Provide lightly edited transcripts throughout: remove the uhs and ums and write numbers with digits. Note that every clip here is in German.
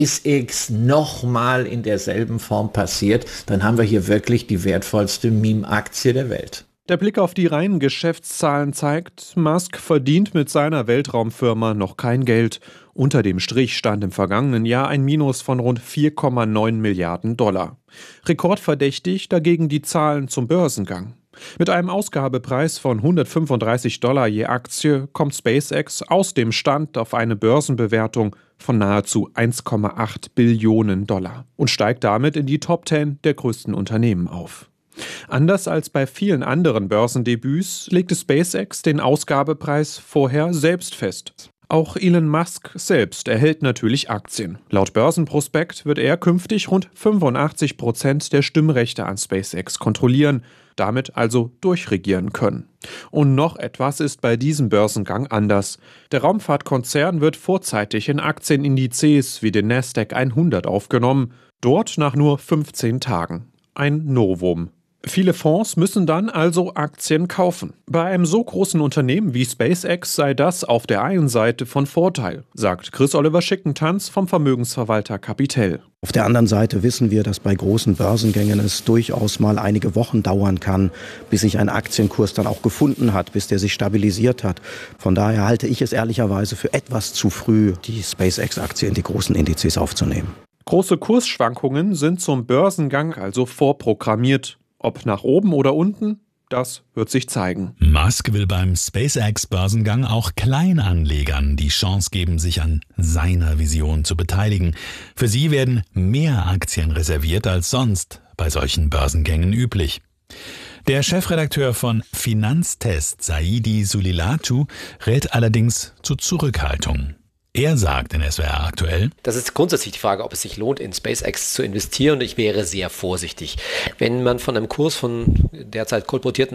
SpaceX nochmal in derselben Form passiert, dann haben wir hier wirklich die wertvollste Meme-Aktie der Welt. Der Blick auf die reinen Geschäftszahlen zeigt, Musk verdient mit seiner Weltraumfirma noch kein Geld. Unter dem Strich stand im vergangenen Jahr ein Minus von rund 4,9 Milliarden $. Rekordverdächtig dagegen die Zahlen zum Börsengang. Mit einem Ausgabepreis von $135 je Aktie kommt SpaceX aus dem Stand auf eine Börsenbewertung von nahezu 1,8 Billionen $ und steigt damit in die Top 10 der größten Unternehmen auf. Anders als bei vielen anderen Börsendebüts legte SpaceX den Ausgabepreis vorher selbst fest. Auch Elon Musk selbst erhält natürlich Aktien. Laut Börsenprospekt wird er künftig rund 85% der Stimmrechte an SpaceX kontrollieren, damit also durchregieren können. Und noch etwas ist bei diesem Börsengang anders. Der Raumfahrtkonzern wird vorzeitig in Aktienindizes wie den Nasdaq 100 aufgenommen, dort nach nur 15 Tagen. Ein Novum. Viele Fonds müssen dann also Aktien kaufen. Bei einem so großen Unternehmen wie SpaceX sei das auf der einen Seite von Vorteil, sagt Chris-Oliver Schickentanz vom Vermögensverwalter Capitel. Auf der anderen Seite wissen wir, dass bei großen Börsengängen es durchaus mal einige Wochen dauern kann, bis sich ein Aktienkurs dann auch gefunden hat, bis der sich stabilisiert hat. Von daher halte ich es ehrlicherweise für etwas zu früh, die SpaceX-Aktie in die großen Indizes aufzunehmen. Große Kursschwankungen sind zum Börsengang also vorprogrammiert. Ob nach oben oder unten, das wird sich zeigen. Musk will beim SpaceX-Börsengang auch Kleinanlegern die Chance geben, sich an seiner Vision zu beteiligen. Für sie werden mehr Aktien reserviert als sonst bei solchen Börsengängen üblich. Der Chefredakteur von Finanztest, Saidi Sulilatu, rät allerdings zur Zurückhaltung. Er sagt in SWR aktuell: Das ist grundsätzlich die Frage, ob es sich lohnt, in SpaceX zu investieren, und ich wäre sehr vorsichtig. Wenn man von einem Kurs von derzeit kolportierten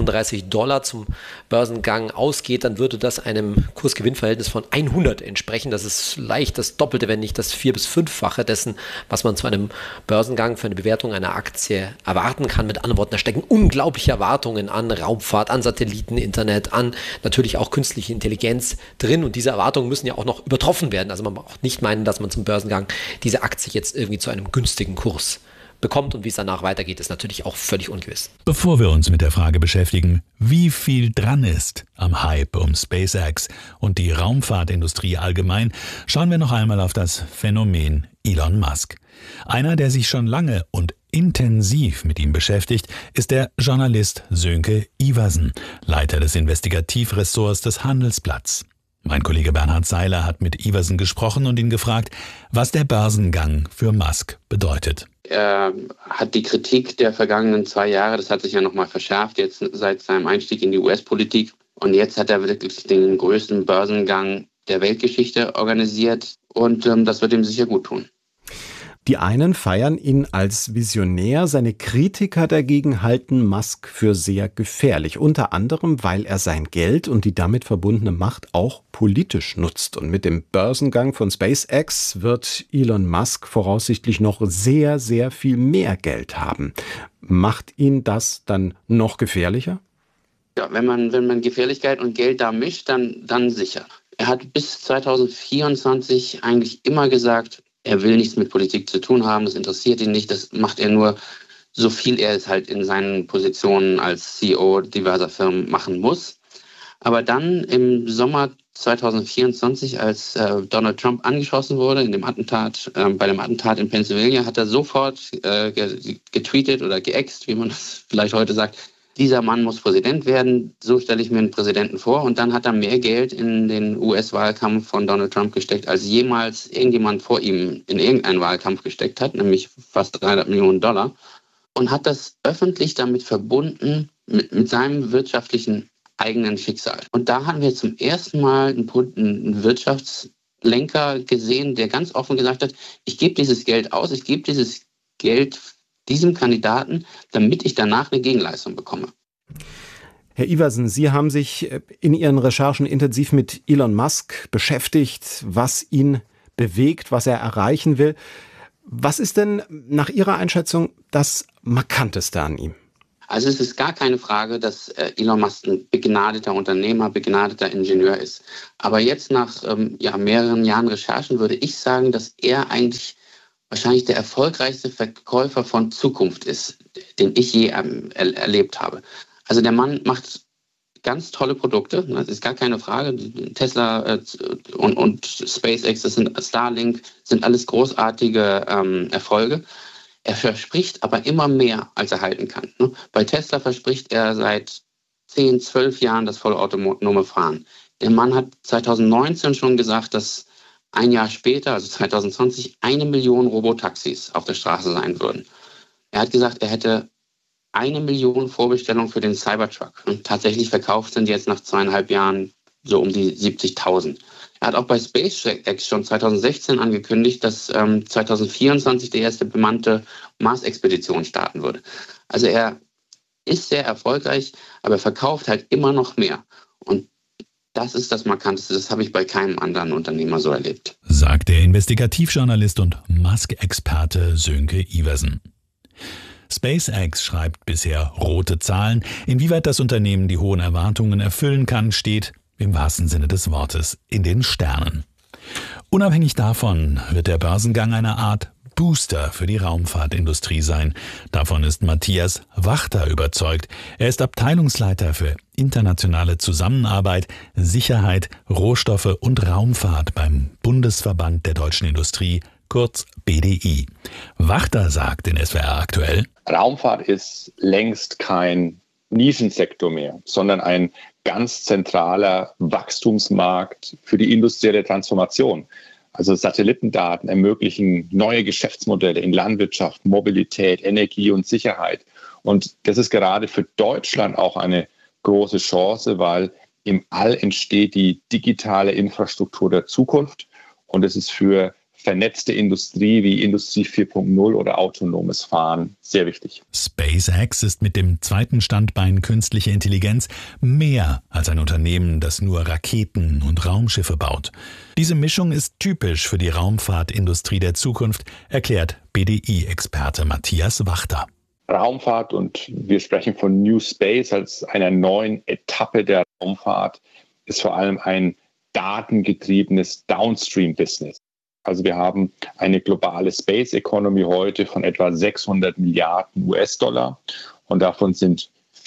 $135 zum Börsengang ausgeht, dann würde das einem Kurs-Gewinn-Verhältnis von 100 entsprechen. Das ist leicht das Doppelte, wenn nicht das 4- bis 5-fache dessen, was man zu einem Börsengang für eine Bewertung einer Aktie erwarten kann. Mit anderen Worten, da stecken unglaubliche Erwartungen an Raumfahrt, an Satelliten, Internet, an natürlich auch künstliche Intelligenz drin, und diese Erwartungen müssen ja auch noch übertroffen werden. Also man braucht nicht meinen, dass man zum Börsengang diese Aktie jetzt irgendwie zu einem günstigen Kurs bekommt, und wie es danach weitergeht, ist natürlich auch völlig ungewiss. Bevor wir uns mit der Frage beschäftigen, wie viel dran ist am Hype um SpaceX und die Raumfahrtindustrie allgemein, schauen wir noch einmal auf das Phänomen Elon Musk. Einer, der sich schon lange und intensiv mit ihm beschäftigt, ist der Journalist Sönke Iversen, Leiter des Investigativressorts des Handelsblatts. Mein Kollege Bernhard Seiler hat mit Iversen gesprochen und ihn gefragt, was der Börsengang für Musk bedeutet. Er hat die Kritik der vergangenen 2 Jahre, das hat sich ja nochmal verschärft, jetzt seit seinem Einstieg in die US-Politik. Und jetzt hat er wirklich den größten Börsengang der Weltgeschichte organisiert, und das wird ihm sicher gut tun. Die einen feiern ihn als Visionär, seine Kritiker dagegen halten Musk für sehr gefährlich. Unter anderem, weil er sein Geld und die damit verbundene Macht auch politisch nutzt. Und mit dem Börsengang von SpaceX wird Elon Musk voraussichtlich noch sehr, sehr viel mehr Geld haben. Macht ihn das dann noch gefährlicher? Ja, wenn man Gefährlichkeit und Geld da mischt, dann sicher. Er hat bis 2024 eigentlich immer gesagt, er will nichts mit Politik zu tun haben, das interessiert ihn nicht, das macht er nur, so viel er es halt in seinen Positionen als CEO diverser Firmen machen muss. Aber dann im Sommer 2024, als Donald Trump angeschossen wurde bei dem Attentat in Pennsylvania, hat er sofort getweetet oder geäxt, wie man das vielleicht heute sagt, dieser Mann muss Präsident werden, so stelle ich mir einen Präsidenten vor. Und dann hat er mehr Geld in den US-Wahlkampf von Donald Trump gesteckt, als jemals irgendjemand vor ihm in irgendeinen Wahlkampf gesteckt hat, nämlich fast $300 Millionen. Und hat das öffentlich damit verbunden, mit seinem wirtschaftlichen eigenen Schicksal. Und da haben wir zum ersten Mal einen Wirtschaftslenker gesehen, der ganz offen gesagt hat, ich gebe dieses Geld aus, ich gebe dieses Geld diesem Kandidaten, damit ich danach eine Gegenleistung bekomme. Herr Iversen, Sie haben sich in Ihren Recherchen intensiv mit Elon Musk beschäftigt, was ihn bewegt, was er erreichen will. Was ist denn nach Ihrer Einschätzung das Markanteste an ihm? Also es ist gar keine Frage, dass Elon Musk ein begnadeter Unternehmer, begnadeter Ingenieur ist. Aber jetzt nach mehreren Jahren Recherchen würde ich sagen, dass er eigentlich wahrscheinlich der erfolgreichste Verkäufer von Zukunft ist, den ich je erlebt habe. Also der Mann macht ganz tolle Produkte, das ist gar keine Frage. Tesla und SpaceX, das sind Starlink, sind alles großartige Erfolge. Er verspricht aber immer mehr, als er halten kann. Bei Tesla verspricht er seit 10, 12 Jahren das vollautonome Fahren. Der Mann hat 2019 schon gesagt, dass ein Jahr später, also 2020, 1 Million Robotaxis auf der Straße sein würden. Er hat gesagt, er hätte 1 Million Vorbestellungen für den Cybertruck. Und tatsächlich verkauft sind jetzt nach 2,5 Jahren so um die 70.000. Er hat auch bei SpaceX schon 2016 angekündigt, dass 2024 die erste bemannte Mars-Expedition starten würde. Also er ist sehr erfolgreich, aber er verkauft halt immer noch mehr. Und das ist das Markanteste. Das habe ich bei keinem anderen Unternehmer so erlebt. Sagt der Investigativjournalist und Musk-Experte Sönke Iversen. SpaceX schreibt bisher rote Zahlen. Inwieweit das Unternehmen die hohen Erwartungen erfüllen kann, steht im wahrsten Sinne des Wortes in den Sternen. Unabhängig davon wird der Börsengang eine Art Booster für die Raumfahrtindustrie sein. Davon ist Matthias Wachter überzeugt. Er ist Abteilungsleiter für internationale Zusammenarbeit, Sicherheit, Rohstoffe und Raumfahrt beim Bundesverband der deutschen Industrie, kurz BDI. Wachter sagt in SWR aktuell: Raumfahrt ist längst kein Nischensektor mehr, sondern ein ganz zentraler Wachstumsmarkt für die industrielle Transformation. Also Satellitendaten ermöglichen neue Geschäftsmodelle in Landwirtschaft, Mobilität, Energie und Sicherheit. Und das ist gerade für Deutschland auch eine große Chance, weil im All entsteht die digitale Infrastruktur der Zukunft. Und es ist für vernetzte Industrie wie Industrie 4.0 oder autonomes Fahren sehr wichtig. SpaceX ist mit dem zweiten Standbein künstliche Intelligenz mehr als ein Unternehmen, das nur Raketen und Raumschiffe baut. Diese Mischung ist typisch für die Raumfahrtindustrie der Zukunft, erklärt BDI-Experte Matthias Wachter. Raumfahrt, und wir sprechen von New Space als einer neuen Etappe der Raumfahrt, ist vor allem ein datengetriebenes Downstream-Business. Also wir haben eine globale Space Economy heute von etwa 600 Milliarden US-Dollar und davon sind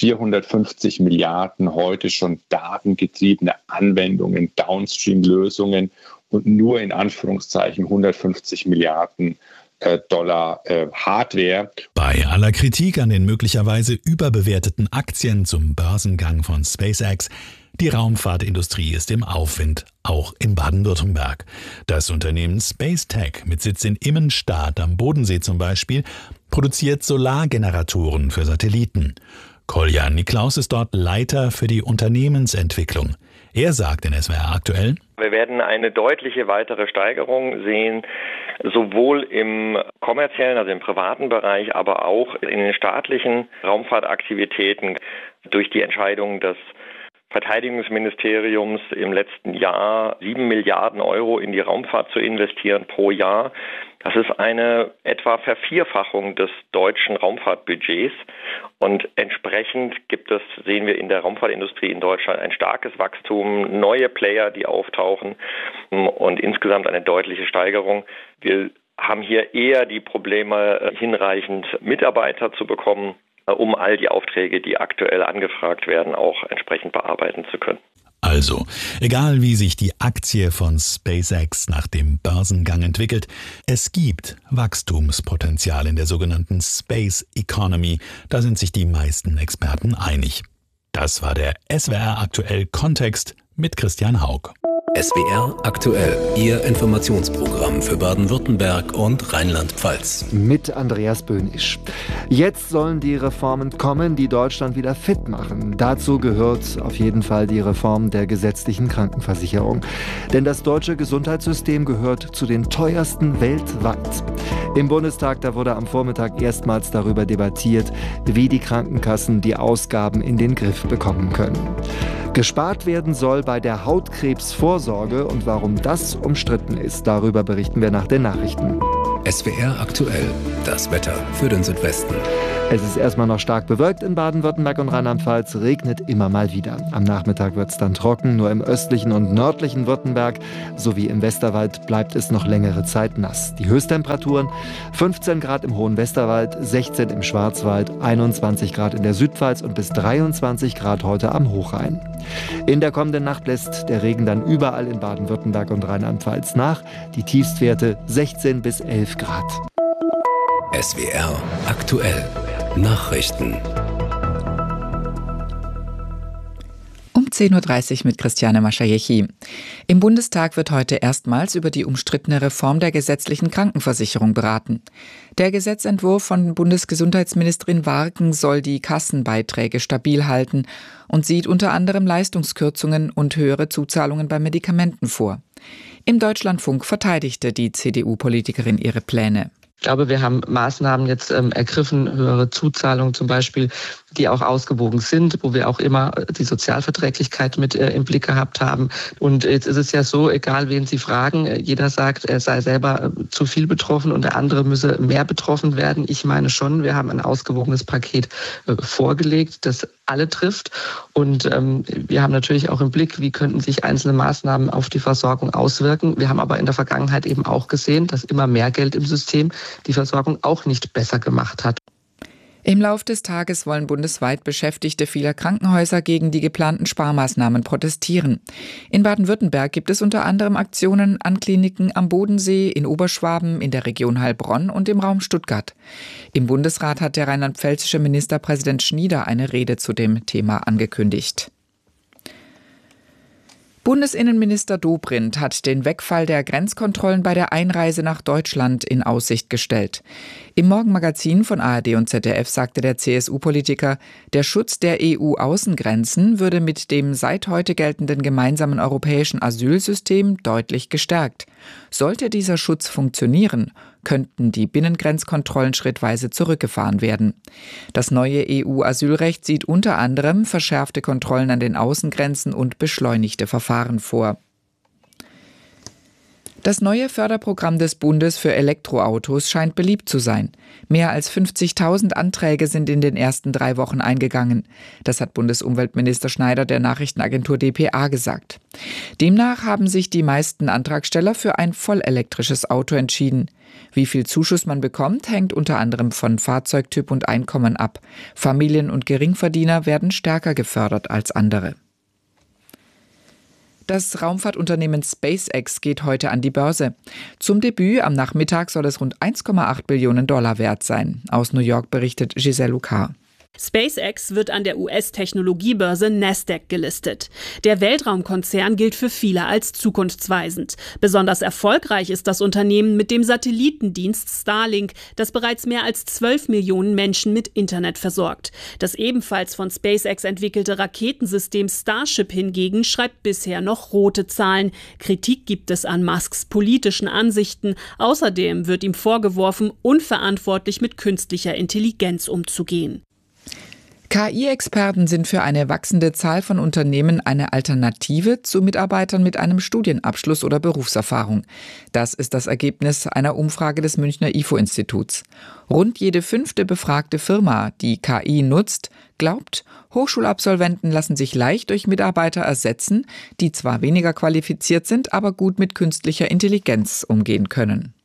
450 Milliarden heute schon datengetriebene Anwendungen, Downstream-Lösungen und nur in Anführungszeichen 150 Milliarden Dollar Hardware. Bei aller Kritik an den möglicherweise überbewerteten Aktien zum Börsengang von SpaceX, die Raumfahrtindustrie ist im Aufwind, auch in Baden-Württemberg. Das Unternehmen Spacetech mit Sitz in Immenstadt am Bodensee zum Beispiel produziert Solargeneratoren für Satelliten. Kolja Niklaus ist dort Leiter für die Unternehmensentwicklung. Er sagt in SWR aktuell: Wir werden eine deutliche weitere Steigerung sehen, sowohl im kommerziellen, also im privaten Bereich, aber auch in den staatlichen Raumfahrtaktivitäten durch die Entscheidung des Verteidigungsministeriums im letzten Jahr 7 Milliarden Euro in die Raumfahrt zu investieren pro Jahr. Das ist eine etwa Vervierfachung des deutschen Raumfahrtbudgets und entsprechend sehen wir in der Raumfahrtindustrie in Deutschland ein starkes Wachstum, neue Player, die auftauchen und insgesamt eine deutliche Steigerung. Wir haben hier eher die Probleme, hinreichend Mitarbeiter zu bekommen, um all die Aufträge, die aktuell angefragt werden, auch entsprechend bearbeiten zu können. Also, egal wie sich die Aktie von SpaceX nach dem Börsengang entwickelt, es gibt Wachstumspotenzial in der sogenannten Space Economy. Da sind sich die meisten Experten einig. Das war der SWR aktuell Kontext mit Christian Haug. SWR aktuell, Ihr Informationsprogramm für Baden-Württemberg und Rheinland-Pfalz. Mit Andreas Böhnisch. Jetzt sollen die Reformen kommen, die Deutschland wieder fit machen. Dazu gehört auf jeden Fall die Reform der gesetzlichen Krankenversicherung. Denn das deutsche Gesundheitssystem gehört zu den teuersten weltweit. Im Bundestag, da wurde am Vormittag erstmals darüber debattiert, wie die Krankenkassen die Ausgaben in den Griff bekommen können. Gespart werden soll bei der Hautkrebsvorsorge und warum das umstritten ist, darüber berichten wir nach den Nachrichten. SWR aktuell, das Wetter für den Südwesten. Es ist erstmal noch stark bewölkt in Baden-Württemberg und Rheinland-Pfalz, regnet immer mal wieder. Am Nachmittag wird es dann trocken, nur im östlichen und nördlichen Württemberg sowie im Westerwald bleibt es noch längere Zeit nass. Die Höchsttemperaturen 15 Grad im hohen Westerwald, 16 im Schwarzwald, 21 Grad in der Südpfalz und bis 23 Grad heute am Hochrhein. In der kommenden Nacht lässt der Regen dann überall in Baden-Württemberg und Rheinland-Pfalz nach. Die Tiefstwerte 16 bis 11 Grad. SWR aktuell. Nachrichten. Um 10.30 Uhr mit Christiane Maschajechi. Im Bundestag wird heute erstmals über die umstrittene Reform der gesetzlichen Krankenversicherung beraten. Der Gesetzentwurf von Bundesgesundheitsministerin Warken soll die Kassenbeiträge stabil halten und sieht unter anderem Leistungskürzungen und höhere Zuzahlungen bei Medikamenten vor. Im Deutschlandfunk verteidigte die CDU-Politikerin ihre Pläne. Ich glaube, wir haben Maßnahmen jetzt ergriffen, höhere Zuzahlungen zum Beispiel, die auch ausgewogen sind, wo wir auch immer die Sozialverträglichkeit mit im Blick gehabt haben. Und jetzt ist es ja so, egal wen Sie fragen, jeder sagt, er sei selber zu viel betroffen und der andere müsse mehr betroffen werden. Ich meine schon, wir haben ein ausgewogenes Paket vorgelegt, das alle trifft. Und wir haben natürlich auch im Blick, wie könnten sich einzelne Maßnahmen auf die Versorgung auswirken. Wir haben aber in der Vergangenheit eben auch gesehen, dass immer mehr Geld im System die Versorgung auch nicht besser gemacht hat. Im Lauf des Tages wollen bundesweit Beschäftigte vieler Krankenhäuser gegen die geplanten Sparmaßnahmen protestieren. In Baden-Württemberg gibt es unter anderem Aktionen an Kliniken am Bodensee, in Oberschwaben, in der Region Heilbronn und im Raum Stuttgart. Im Bundesrat hat der rheinland-pfälzische Ministerpräsident Schnieder eine Rede zu dem Thema angekündigt. Bundesinnenminister Dobrindt hat den Wegfall der Grenzkontrollen bei der Einreise nach Deutschland in Aussicht gestellt. Im Morgenmagazin von ARD und ZDF sagte der CSU-Politiker, der Schutz der EU-Außengrenzen würde mit dem seit heute geltenden gemeinsamen europäischen Asylsystem deutlich gestärkt. Sollte dieser Schutz funktionieren, könnten die Binnengrenzkontrollen schrittweise zurückgefahren werden. Das neue EU-Asylrecht sieht unter anderem verschärfte Kontrollen an den Außengrenzen und beschleunigte Verfahren vor. Das neue Förderprogramm des Bundes für Elektroautos scheint beliebt zu sein. Mehr als 50.000 Anträge sind in den ersten 3 Wochen eingegangen. Das hat Bundesumweltminister Schneider der Nachrichtenagentur dpa gesagt. Demnach haben sich die meisten Antragsteller für ein vollelektrisches Auto entschieden. Wie viel Zuschuss man bekommt, hängt unter anderem von Fahrzeugtyp und Einkommen ab. Familien- und Geringverdiener werden stärker gefördert als andere. Das Raumfahrtunternehmen SpaceX geht heute an die Börse. Zum Debüt am Nachmittag soll es rund 1,8 Billionen Dollar wert sein. Aus New York berichtet Giselle Lucar. SpaceX wird an der US-Technologiebörse Nasdaq gelistet. Der Weltraumkonzern gilt für viele als zukunftsweisend. Besonders erfolgreich ist das Unternehmen mit dem Satellitendienst Starlink, das bereits mehr als 12 Millionen Menschen mit Internet versorgt. Das ebenfalls von SpaceX entwickelte Raketensystem Starship hingegen schreibt bisher noch rote Zahlen. Kritik gibt es an Musks politischen Ansichten. Außerdem wird ihm vorgeworfen, unverantwortlich mit künstlicher Intelligenz umzugehen. KI-Experten sind für eine wachsende Zahl von Unternehmen eine Alternative zu Mitarbeitern mit einem Studienabschluss oder Berufserfahrung. Das ist das Ergebnis einer Umfrage des Münchner IFO-Instituts. Rund jede 5. befragte Firma, die KI nutzt, glaubt, Hochschulabsolventen lassen sich leicht durch Mitarbeiter ersetzen, die zwar weniger qualifiziert sind, aber gut mit künstlicher Intelligenz umgehen können.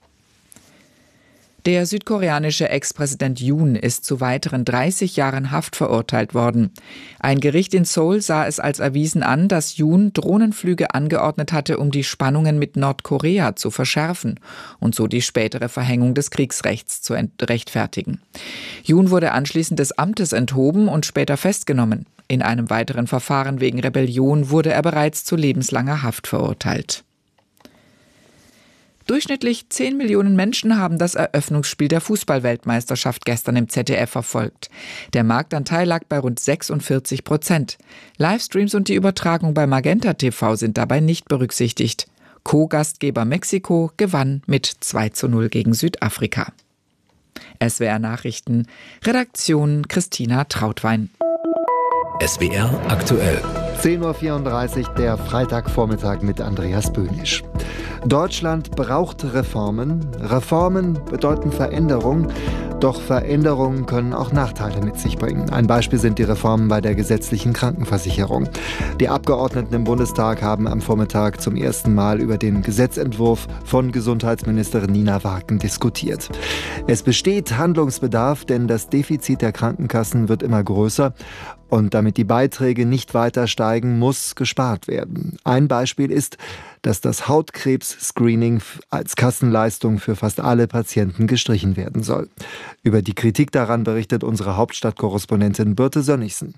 Der südkoreanische Ex-Präsident Yoon ist zu weiteren 30 Jahren Haft verurteilt worden. Ein Gericht in Seoul sah es als erwiesen an, dass Yoon Drohnenflüge angeordnet hatte, um die Spannungen mit Nordkorea zu verschärfen und so die spätere Verhängung des Kriegsrechts zu rechtfertigen. Yoon wurde anschließend des Amtes enthoben und später festgenommen. In einem weiteren Verfahren wegen Rebellion wurde er bereits zu lebenslanger Haft verurteilt. Durchschnittlich 10 Millionen Menschen haben das Eröffnungsspiel der Fußball-Weltmeisterschaft gestern im ZDF verfolgt. Der Marktanteil lag bei rund 46%. Livestreams und die Übertragung bei Magenta TV sind dabei nicht berücksichtigt. Co-Gastgeber Mexiko gewann mit 2:0 gegen Südafrika. SWR Nachrichten, Redaktion Christina Trautwein. SWR aktuell. 10.34 Uhr, der Freitagvormittag mit Andreas Böhnisch. Deutschland braucht Reformen. Reformen bedeuten Veränderung. Doch Veränderungen können auch Nachteile mit sich bringen. Ein Beispiel sind die Reformen bei der gesetzlichen Krankenversicherung. Die Abgeordneten im Bundestag haben am Vormittag zum ersten Mal über den Gesetzentwurf von Gesundheitsministerin Nina Warken diskutiert. Es besteht Handlungsbedarf, denn das Defizit der Krankenkassen wird immer größer. Und damit die Beiträge nicht weiter steigen, muss gespart werden. Ein Beispiel ist, dass das Hautkrebs-Screening als Kassenleistung für fast alle Patienten gestrichen werden soll. Über die Kritik daran berichtet unsere Hauptstadtkorrespondentin Birte Sönnigsen.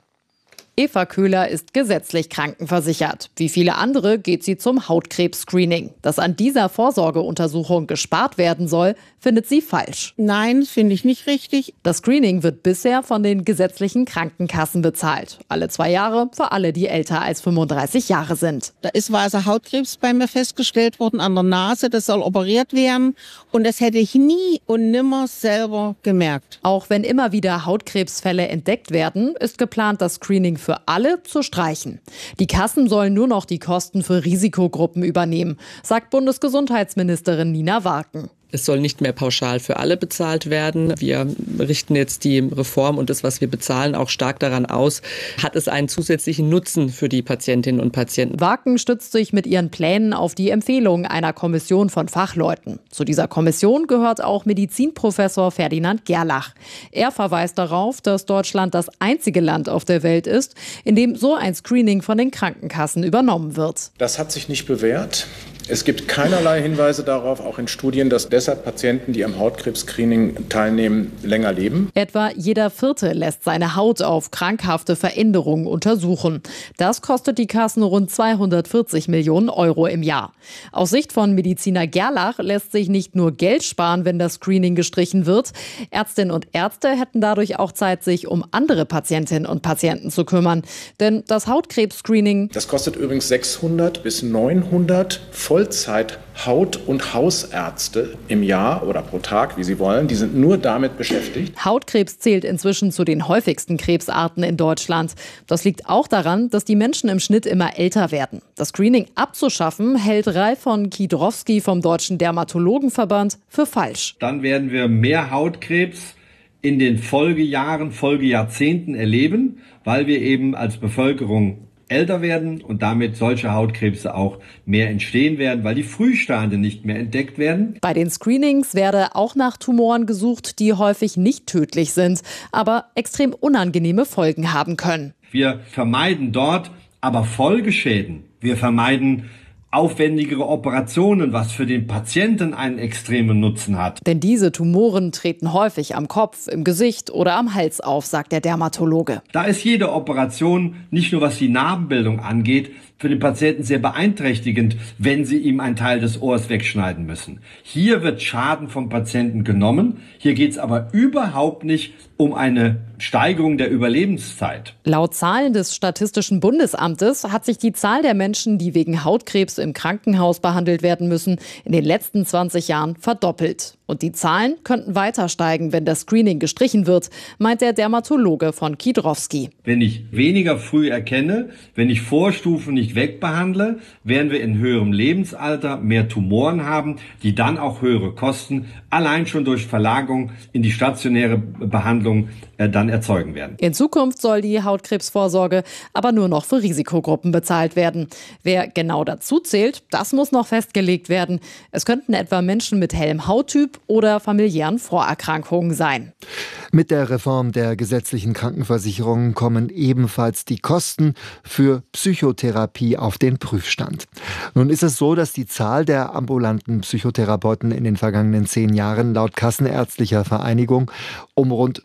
Eva Köhler ist gesetzlich krankenversichert. Wie viele andere geht sie zum Hautkrebs-Screening. Dass an dieser Vorsorgeuntersuchung gespart werden soll, findet sie falsch. Nein, finde ich nicht richtig. Das Screening wird bisher von den gesetzlichen Krankenkassen bezahlt. Alle 2 Jahre für alle, die älter als 35 Jahre sind. Da ist weißer Hautkrebs bei mir festgestellt worden an der Nase. Das soll operiert werden. Und das hätte ich nie und nimmer selber gemerkt. Auch wenn immer wieder Hautkrebsfälle entdeckt werden, ist geplant, das Screening für alle zu streichen. Die Kassen sollen nur noch die Kosten für Risikogruppen übernehmen, sagt Bundesgesundheitsministerin Nina Warken. Es soll nicht mehr pauschal für alle bezahlt werden. Wir richten jetzt die Reform und das, was wir bezahlen, auch stark daran aus. Hat es einen zusätzlichen Nutzen für die Patientinnen und Patienten? Warken stützt sich mit ihren Plänen auf die Empfehlungen einer Kommission von Fachleuten. Zu dieser Kommission gehört auch Medizinprofessor Ferdinand Gerlach. Er verweist darauf, dass Deutschland das einzige Land auf der Welt ist, in dem so ein Screening von den Krankenkassen übernommen wird. Das hat sich nicht bewährt. Es gibt keinerlei Hinweise darauf, auch in Studien, dass deshalb Patienten, die am Hautkrebs-Screening teilnehmen, länger leben. Etwa jeder Vierte lässt seine Haut auf krankhafte Veränderungen untersuchen. Das kostet die Kassen rund 240 Millionen Euro im Jahr. Aus Sicht von Mediziner Gerlach lässt sich nicht nur Geld sparen, wenn das Screening gestrichen wird. Ärztinnen und Ärzte hätten dadurch auch Zeit, sich um andere Patientinnen und Patienten zu kümmern. Denn das Hautkrebs-Screening... Das kostet übrigens 600 bis 900 Vollzeit-Haut- und Hausärzte im Jahr oder pro Tag, wie sie wollen. Die sind nur damit beschäftigt. Hautkrebs zählt inzwischen zu den häufigsten Krebsarten in Deutschland. Das liegt auch daran, dass die Menschen im Schnitt immer älter werden. Das Screening abzuschaffen, hält Ralf von Kidrowski vom Deutschen Dermatologenverband für falsch. Dann werden wir mehr Hautkrebs in den Folgejahren, Folgejahrzehnten erleben, weil wir eben als Bevölkerung älter werden und damit solche Hautkrebse auch mehr entstehen werden, weil die Frühstadien nicht mehr entdeckt werden. Bei den Screenings werde auch nach Tumoren gesucht, die häufig nicht tödlich sind, aber extrem unangenehme Folgen haben können. Wir vermeiden dort aber Folgeschäden. Wir vermeiden aufwendigere Operationen, was für den Patienten einen extremen Nutzen hat. Denn diese Tumoren treten häufig am Kopf, im Gesicht oder am Hals auf, sagt der Dermatologe. Da ist jede Operation, nicht nur was die Narbenbildung angeht, für den Patienten sehr beeinträchtigend, wenn sie ihm einen Teil des Ohrs wegschneiden müssen. Hier wird Schaden vom Patienten genommen. Hier geht es aber überhaupt nicht um eine Steigerung der Überlebenszeit. Laut Zahlen des Statistischen Bundesamtes hat sich die Zahl der Menschen, die wegen Hautkrebs im Krankenhaus behandelt werden müssen, in den letzten 20 Jahren verdoppelt. Und die Zahlen könnten weiter steigen, wenn das Screening gestrichen wird, meint der Dermatologe von Kidrowski. Wenn ich weniger früh erkenne, wenn ich Vorstufen nicht wegbehandle, werden wir in höherem Lebensalter mehr Tumoren haben, die dann auch höhere Kosten allein schon durch Verlagerung in die stationäre Behandlung dann erzeugen werden. In Zukunft soll die Hautkrebsvorsorge aber nur noch für Risikogruppen bezahlt werden. Wer genau dazu zählt, das muss noch festgelegt werden. Es könnten etwa Menschen mit hellem Hauttyp oder familiären Vorerkrankungen sein. Mit der Reform der gesetzlichen Krankenversicherung kommen ebenfalls die Kosten für Psychotherapie auf den Prüfstand. Nun ist es so, dass die Zahl der ambulanten Psychotherapeuten in den vergangenen 10 Jahren laut Kassenärztlicher Vereinigung um rund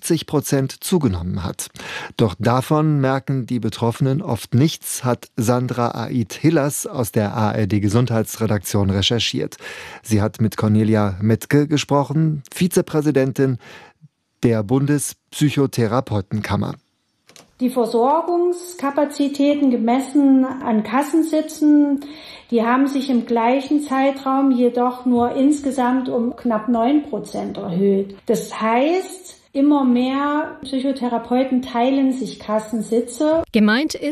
50% zugenommen hat. Doch davon merken die Betroffenen oft nichts, hat Sandra Aid-Hillers aus der ARD-Gesundheitsredaktion recherchiert. Sie hat mit Cornelia Metke gesprochen, Vizepräsidentin der Bundespsychotherapeutenkammer. Die Versorgungskapazitäten gemessen an Kassensitzen, die haben sich im gleichen Zeitraum jedoch nur insgesamt um knapp 9% erhöht. Das heißt, immer mehr Psychotherapeuten teilen sich Kassensitze. Gemeint ist,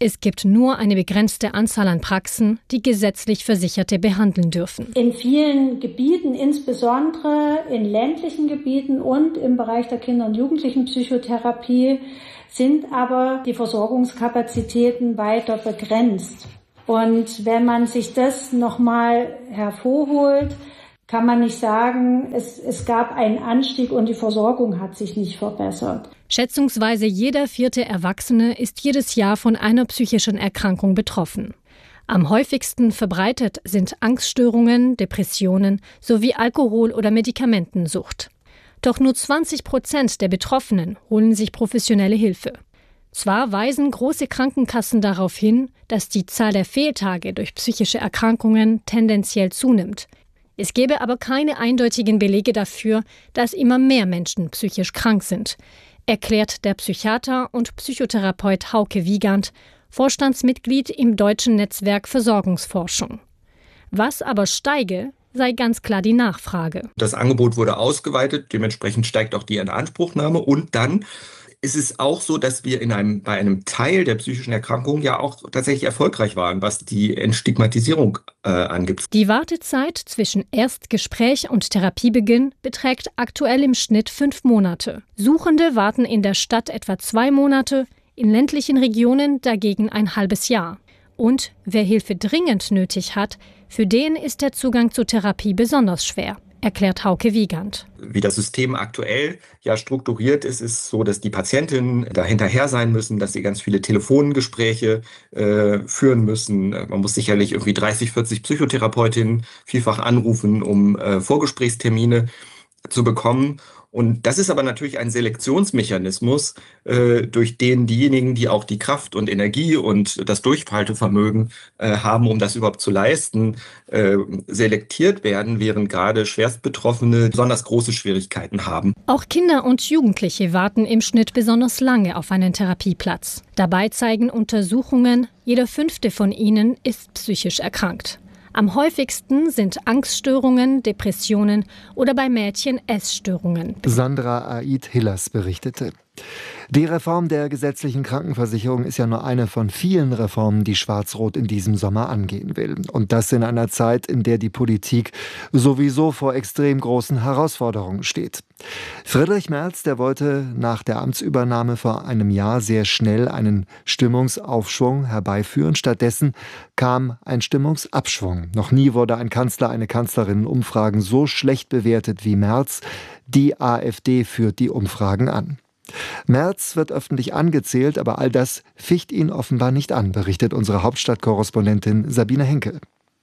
Es gibt nur eine begrenzte Anzahl an Praxen, die gesetzlich Versicherte behandeln dürfen. In vielen Gebieten, insbesondere in ländlichen Gebieten und im Bereich der Kinder- und Jugendlichenpsychotherapie, sind aber die Versorgungskapazitäten weiter begrenzt. Und wenn man sich das nochmal hervorholt, kann man nicht sagen, es gab einen Anstieg und die Versorgung hat sich nicht verbessert. Schätzungsweise jeder 4. Erwachsene ist jedes Jahr von einer psychischen Erkrankung betroffen. Am häufigsten verbreitet sind Angststörungen, Depressionen sowie Alkohol- oder Medikamentensucht. Doch nur 20% der Betroffenen holen sich professionelle Hilfe. Zwar weisen große Krankenkassen darauf hin, dass die Zahl der Fehltage durch psychische Erkrankungen tendenziell zunimmt. Es gäbe aber keine eindeutigen Belege dafür, dass immer mehr Menschen psychisch krank sind, erklärt der Psychiater und Psychotherapeut Hauke Wiegand, Vorstandsmitglied im Deutschen Netzwerk Versorgungsforschung. Was aber steige, sei ganz klar die Nachfrage. Das Angebot wurde ausgeweitet, dementsprechend steigt auch die Inanspruchnahme und dann ist es auch so, dass wir bei einem Teil der psychischen Erkrankungen ja auch tatsächlich erfolgreich waren, was die Entstigmatisierung angeht. Die Wartezeit zwischen Erstgespräch und Therapiebeginn beträgt aktuell im Schnitt 5 Monate. Suchende warten in der Stadt etwa 2 Monate, in ländlichen Regionen dagegen ein halbes Jahr. Und wer Hilfe dringend nötig hat, für den ist der Zugang zur Therapie besonders schwer, erklärt Hauke Wiegand. Wie das System aktuell ja strukturiert ist, ist so, dass die Patientinnen da hinterher sein müssen, dass sie ganz viele Telefongespräche führen müssen. Man muss sicherlich irgendwie 30, 40 Psychotherapeutinnen vielfach anrufen, um Vorgesprächstermine zu bekommen. Und das ist aber natürlich ein Selektionsmechanismus, durch den diejenigen, die auch die Kraft und Energie und das Durchhaltevermögen haben, um das überhaupt zu leisten, selektiert werden, während gerade Schwerstbetroffene besonders große Schwierigkeiten haben. Auch Kinder und Jugendliche warten im Schnitt besonders lange auf einen Therapieplatz. Dabei zeigen Untersuchungen, jeder 5. von ihnen ist psychisch erkrankt. Am häufigsten sind Angststörungen, Depressionen oder bei Mädchen Essstörungen. Sandra Aid-Hillers berichtete. Die Reform der gesetzlichen Krankenversicherung ist ja nur eine von vielen Reformen, die Schwarz-Rot in diesem Sommer angehen will. Und das in einer Zeit, in der die Politik sowieso vor extrem großen Herausforderungen steht. Friedrich Merz, der wollte nach der Amtsübernahme vor einem Jahr sehr schnell einen Stimmungsaufschwung herbeiführen. Stattdessen kam ein Stimmungsabschwung. Noch nie wurde ein Kanzler, eine Kanzlerin in Umfragen so schlecht bewertet wie Merz. Die AfD führt die Umfragen an. Merz wird öffentlich angezählt, aber all das ficht ihn offenbar nicht an, berichtet unsere Hauptstadtkorrespondentin Sabine Henkel.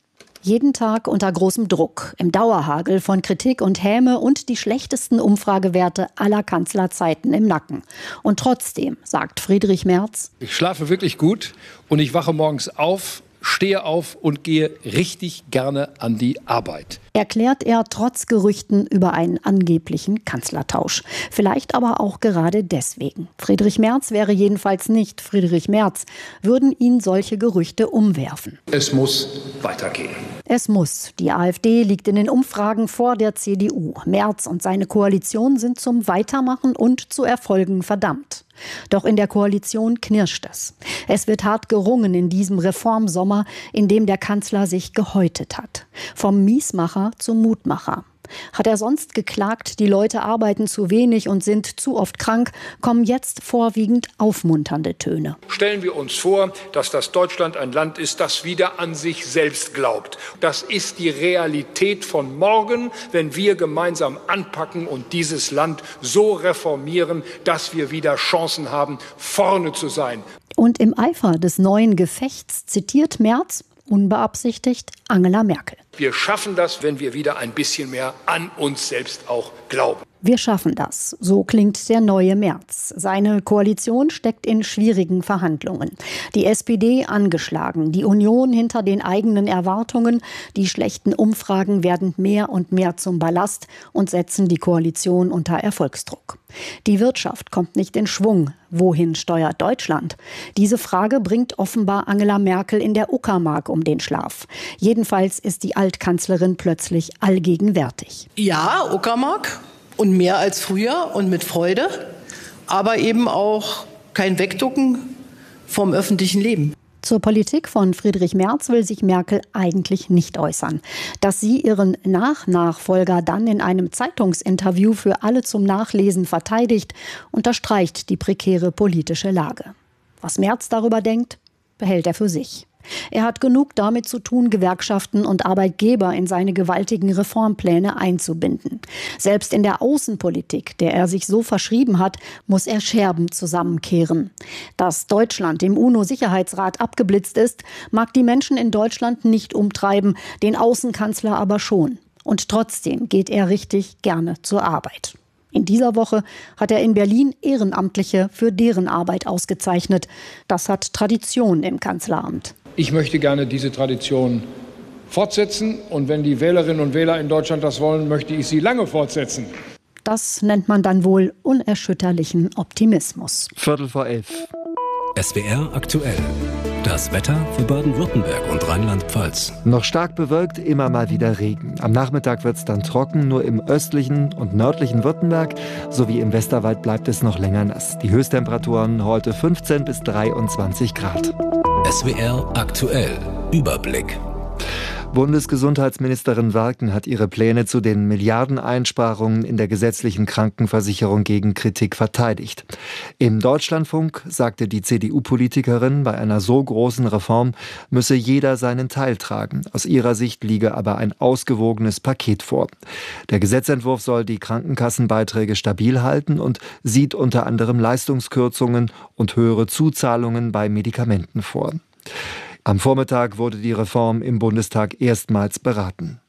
Jeden Tag unter großem Druck, im Dauerhagel von Kritik und Häme und die schlechtesten Umfragewerte aller Kanzlerzeiten im Nacken. Und trotzdem, sagt Friedrich Merz: Ich schlafe wirklich gut und ich wache morgens auf, stehe auf und gehe richtig gerne an die Arbeit. Erklärt er trotz Gerüchten über einen angeblichen Kanzlertausch. Vielleicht aber auch gerade deswegen. Friedrich Merz wäre jedenfalls nicht Friedrich Merz, würden ihn solche Gerüchte umwerfen. Es muss weitergehen. Es muss. Die AfD liegt in den Umfragen vor der CDU. Merz und seine Koalition sind zum Weitermachen und zu Erfolgen verdammt. Doch in der Koalition knirscht es. Es wird hart gerungen in diesem Reformsommer, in dem der Kanzler sich gehäutet hat. Vom Miesmacher zum Mutmacher. Hat er sonst geklagt, die Leute arbeiten zu wenig und sind zu oft krank, kommen jetzt vorwiegend aufmunternde Töne. Stellen wir uns vor, dass das Deutschland ein Land ist, das wieder an sich selbst glaubt. Das ist die Realität von morgen, wenn wir gemeinsam anpacken und dieses Land so reformieren, dass wir wieder Chancen haben, vorne zu sein. Und im Eifer des neuen Gefechts zitiert Merz, unbeabsichtigt, Angela Merkel. Wir schaffen das, wenn wir wieder ein bisschen mehr an uns selbst auch glauben. Wir schaffen das. So klingt der neue Merz. Seine Koalition steckt in schwierigen Verhandlungen. Die SPD angeschlagen, die Union hinter den eigenen Erwartungen. Die schlechten Umfragen werden mehr und mehr zum Ballast und setzen die Koalition unter Erfolgsdruck. Die Wirtschaft kommt nicht in Schwung. Wohin steuert Deutschland? Diese Frage bringt offenbar Angela Merkel in der Uckermark um den Schlaf. Jedenfalls ist die Altkanzlerin plötzlich allgegenwärtig. Ja, Uckermark. Und mehr als früher und mit Freude, aber eben auch kein Wegducken vom öffentlichen Leben. Zur Politik von Friedrich Merz will sich Merkel eigentlich nicht äußern. Dass sie ihren Nachfolger dann in einem Zeitungsinterview für alle zum Nachlesen verteidigt, unterstreicht die prekäre politische Lage. Was Merz darüber denkt, behält er für sich. Er hat genug damit zu tun, Gewerkschaften und Arbeitgeber in seine gewaltigen Reformpläne einzubinden. Selbst in der Außenpolitik, der er sich so verschrieben hat, muss er Scherben zusammenkehren. Dass Deutschland im UNO-Sicherheitsrat abgeblitzt ist, mag die Menschen in Deutschland nicht umtreiben, den Außenkanzler aber schon. Und trotzdem geht er richtig gerne zur Arbeit. In dieser Woche hat er in Berlin Ehrenamtliche für deren Arbeit ausgezeichnet. Das hat Tradition im Kanzleramt. Ich möchte gerne diese Tradition fortsetzen. Und wenn die Wählerinnen und Wähler in Deutschland das wollen, möchte ich sie lange fortsetzen. Das nennt man dann wohl unerschütterlichen Optimismus. 11:15. SWR aktuell. Das Wetter für Baden-Württemberg und Rheinland-Pfalz. Noch stark bewölkt, immer mal wieder Regen. Am Nachmittag wird es dann trocken, nur im östlichen und nördlichen Württemberg sowie im Westerwald bleibt es noch länger nass. Die Höchsttemperaturen heute 15 bis 23 Grad. SWR aktuell. Überblick. Bundesgesundheitsministerin Warken hat ihre Pläne zu den Milliardeneinsparungen in der gesetzlichen Krankenversicherung gegen Kritik verteidigt. Im Deutschlandfunk sagte die CDU-Politikerin, bei einer so großen Reform müsse jeder seinen Teil tragen. Aus ihrer Sicht liege aber ein ausgewogenes Paket vor. Der Gesetzentwurf soll die Krankenkassenbeiträge stabil halten und sieht unter anderem Leistungskürzungen und höhere Zuzahlungen bei Medikamenten vor. Am Vormittag wurde die Reform im Bundestag erstmals beraten.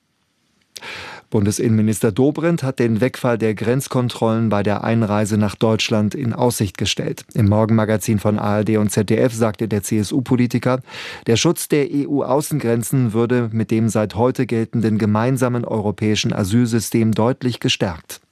Bundesinnenminister Dobrindt hat den Wegfall der Grenzkontrollen bei der Einreise nach Deutschland in Aussicht gestellt. Im Morgenmagazin von ARD und ZDF sagte der CSU-Politiker, der Schutz der EU-Außengrenzen würde mit dem seit heute geltenden gemeinsamen europäischen Asylsystem deutlich gestärkt.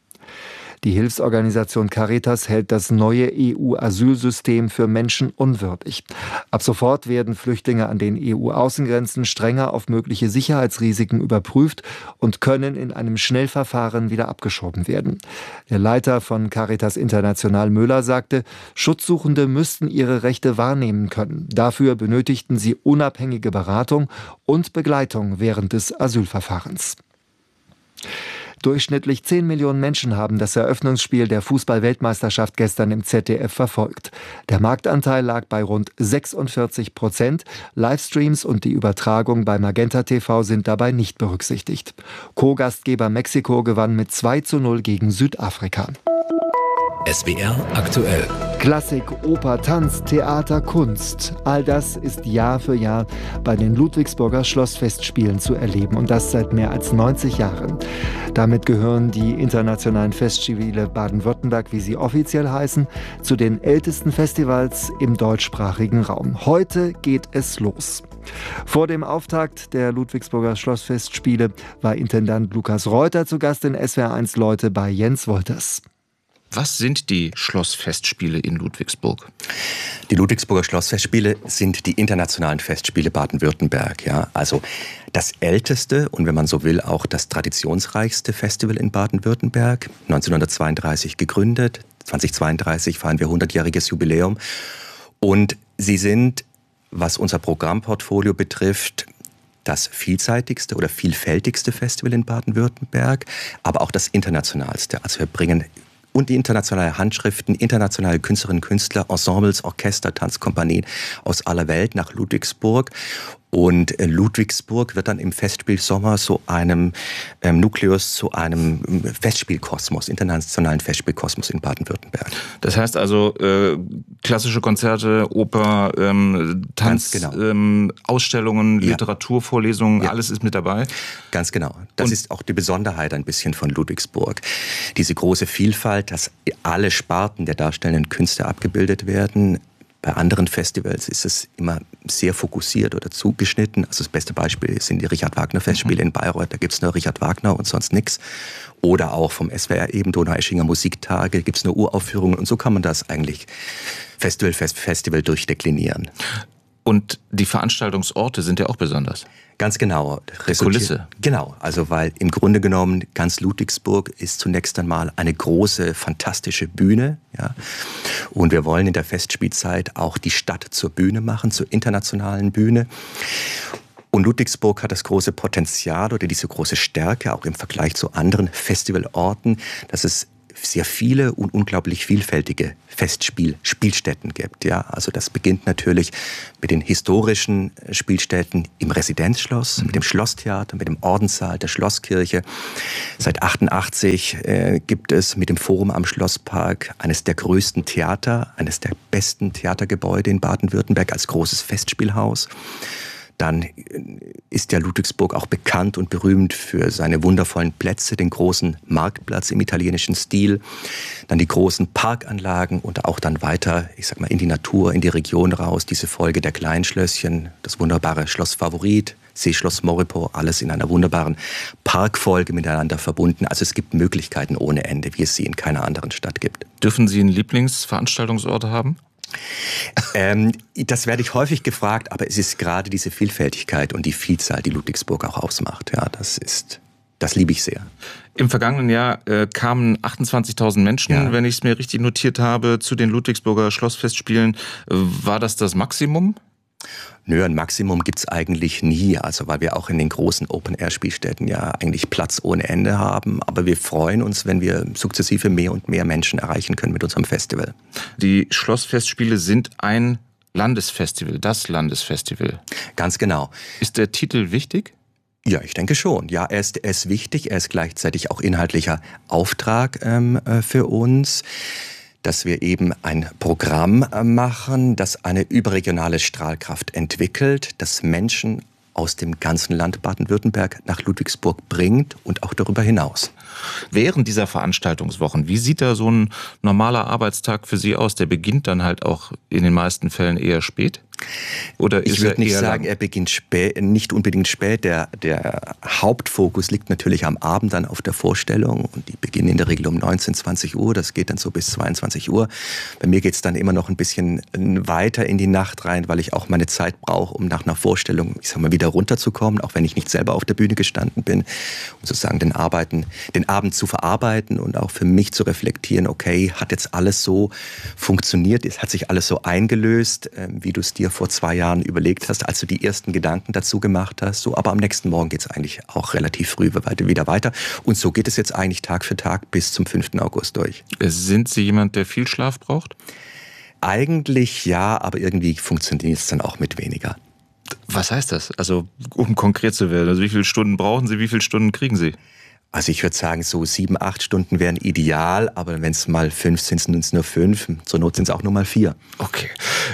Die Hilfsorganisation Caritas hält das neue EU-Asylsystem für menschenunwürdig. Ab sofort werden Flüchtlinge an den EU-Außengrenzen strenger auf mögliche Sicherheitsrisiken überprüft und können in einem Schnellverfahren wieder abgeschoben werden. Der Leiter von Caritas International Müller sagte, Schutzsuchende müssten ihre Rechte wahrnehmen können. Dafür benötigten sie unabhängige Beratung und Begleitung während des Asylverfahrens. Durchschnittlich 10 Millionen Menschen haben das Eröffnungsspiel der Fußball-Weltmeisterschaft gestern im ZDF verfolgt. Der Marktanteil lag bei rund 46%. Livestreams und die Übertragung bei Magenta TV sind dabei nicht berücksichtigt. Co-Gastgeber Mexiko gewann mit 2:0 gegen Südafrika. SWR aktuell. Klassik, Oper, Tanz, Theater, Kunst. All das ist Jahr für Jahr bei den Ludwigsburger Schlossfestspielen zu erleben und das seit mehr als 90 Jahren. Damit gehören die internationalen Festspiele Baden-Württemberg, wie sie offiziell heißen, zu den ältesten Festivals im deutschsprachigen Raum. Heute geht es los. Vor dem Auftakt der Ludwigsburger Schlossfestspiele war Intendant Lukas Reuter zu Gast in SWR1 Leute bei Jens Wolters. Was sind die Schlossfestspiele in Ludwigsburg? Die Ludwigsburger Schlossfestspiele sind die internationalen Festspiele Baden-Württemberg. Ja? Also das älteste und wenn man so will auch das traditionsreichste Festival in Baden-Württemberg. 1932 gegründet, 2032 feiern wir 100-jähriges Jubiläum. Und sie sind, was unser Programmportfolio betrifft, das vielseitigste oder vielfältigste Festival in Baden-Württemberg, aber auch das internationalste. Also wir bringen und die internationale Handschriften, internationale Künstlerinnen und Künstler, Ensembles, Orchester, Tanzkompanien aus aller Welt nach Ludwigsburg. Und Ludwigsburg wird dann im Festspielsommer zu einem Nukleus, zu einem Festspielkosmos, internationalen Festspielkosmos in Baden-Württemberg. Das heißt also klassische Konzerte, Oper, Tanz, genau. Ausstellungen, ja. Literaturvorlesungen, ja. Alles ist mit dabei? Ganz genau. Das ist auch die Besonderheit ein bisschen von Ludwigsburg. Diese große Vielfalt, dass alle Sparten der darstellenden Künste abgebildet werden. Bei anderen Festivals ist es immer sehr fokussiert oder zugeschnitten. Also das beste Beispiel sind die Richard-Wagner-Festspiele in Bayreuth. Da gibt es nur Richard Wagner und sonst nichts. Oder auch vom SWR eben Donaueschinger Musiktage gibt es nur Uraufführungen. Und so kann man das eigentlich Festival durchdeklinieren. Und die Veranstaltungsorte sind ja auch besonders. Ganz genau. Kulisse. Genau, also weil im Grunde genommen ganz Ludwigsburg ist zunächst einmal eine große, fantastische Bühne. Ja. Und wir wollen in der Festspielzeit auch die Stadt zur Bühne machen, zur internationalen Bühne. Und Ludwigsburg hat das große Potenzial oder diese große Stärke, auch im Vergleich zu anderen Festivalorten, dass es sehr viele und unglaublich vielfältige Festspielstätten gibt. Ja, also das beginnt natürlich mit den historischen Spielstätten im Residenzschloss, mit dem Schlosstheater, mit dem Ordenssaal der Schlosskirche. Seit 88 gibt es mit dem Forum am Schlosspark eines der größten Theater, eines der besten Theatergebäude in Baden-Württemberg als großes Festspielhaus. Dann ist ja Ludwigsburg auch bekannt und berühmt für seine wundervollen Plätze, den großen Marktplatz im italienischen Stil, dann die großen Parkanlagen und auch dann weiter, ich sag mal, in die Natur, in die Region raus, diese Folge der Kleinschlösschen, das wunderbare Schloss Favorit, Seeschloss Moripour, alles in einer wunderbaren Parkfolge miteinander verbunden. Also es gibt Möglichkeiten ohne Ende, wie es sie in keiner anderen Stadt gibt. Dürfen Sie einen Lieblingsveranstaltungsort haben? Das werde ich häufig gefragt, aber es ist gerade diese Vielfältigkeit und die Vielzahl, die Ludwigsburg auch ausmacht. Ja, das liebe ich sehr. Im vergangenen Jahr kamen 28.000 Menschen, wenn ich es mir richtig notiert habe, zu den Ludwigsburger Schlossfestspielen. War das Maximum? Nö, ein Maximum gibt's eigentlich nie, also weil wir auch in den großen Open-Air-Spielstätten ja eigentlich Platz ohne Ende haben. Aber wir freuen uns, wenn wir sukzessive mehr und mehr Menschen erreichen können mit unserem Festival. Die Schlossfestspiele sind ein Landesfestival, das Landesfestival. Ganz genau. Ist der Titel wichtig? Ja, ich denke schon. Ja, er ist wichtig, er ist gleichzeitig auch inhaltlicher Auftrag für uns, dass wir eben ein Programm machen, das eine überregionale Strahlkraft entwickelt, das Menschen aus dem ganzen Land Baden-Württemberg nach Ludwigsburg bringt und auch darüber hinaus. Während dieser Veranstaltungswochen, wie sieht da so ein normaler Arbeitstag für Sie aus? Der beginnt dann halt auch in den meisten Fällen eher spät? Oder ich würde nicht sagen, er beginnt spät, nicht unbedingt spät. Der Hauptfokus liegt natürlich am Abend dann auf der Vorstellung. Und die beginnen in der Regel um 19, 20 Uhr. Das geht dann so bis 22 Uhr. Bei mir geht es dann immer noch ein bisschen weiter in die Nacht rein, weil ich auch meine Zeit brauche, um nach einer Vorstellung, ich sag mal, wieder runterzukommen, auch wenn ich nicht selber auf der Bühne gestanden bin, um sozusagen den Abend zu verarbeiten und auch für mich zu reflektieren, okay, hat jetzt alles so funktioniert, es hat sich alles so eingelöst, wie du es dir vor 2 Jahren überlegt hast, als du die ersten Gedanken dazu gemacht hast. So, aber am nächsten Morgen geht es eigentlich auch relativ früh wieder weiter. Und so geht es jetzt eigentlich Tag für Tag bis zum 5. August durch. Sind Sie jemand, der viel Schlaf braucht? Eigentlich ja, aber irgendwie funktioniert es dann auch mit weniger. Was heißt das? Also, um konkret zu werden, also wie viele Stunden brauchen Sie, wie viele Stunden kriegen Sie? Also ich würde sagen, so 7, 8 Stunden wären ideal, aber wenn es mal 5 sind, sind es nur 5. Zur Not sind es auch nur mal 4. Okay.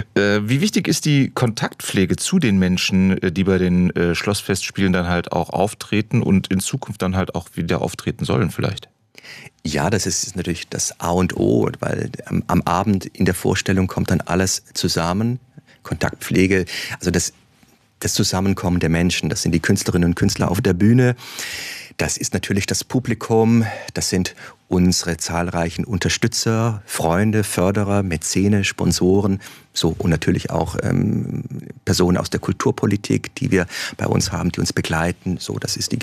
Wie wichtig ist die Kontaktpflege zu den Menschen, die bei den Schlossfestspielen dann halt auch auftreten und in Zukunft dann halt auch wieder auftreten sollen vielleicht? Ja, das ist natürlich das A und O, weil am Abend in der Vorstellung kommt dann alles zusammen. Kontaktpflege, also das Zusammenkommen der Menschen, das sind die Künstlerinnen und Künstler auf der Bühne. Das ist natürlich das Publikum, das sind unsere zahlreichen Unterstützer, Freunde, Förderer, Mäzene, Sponsoren, so und natürlich auch Personen aus der Kulturpolitik, die wir bei uns haben, die uns begleiten. So, das ist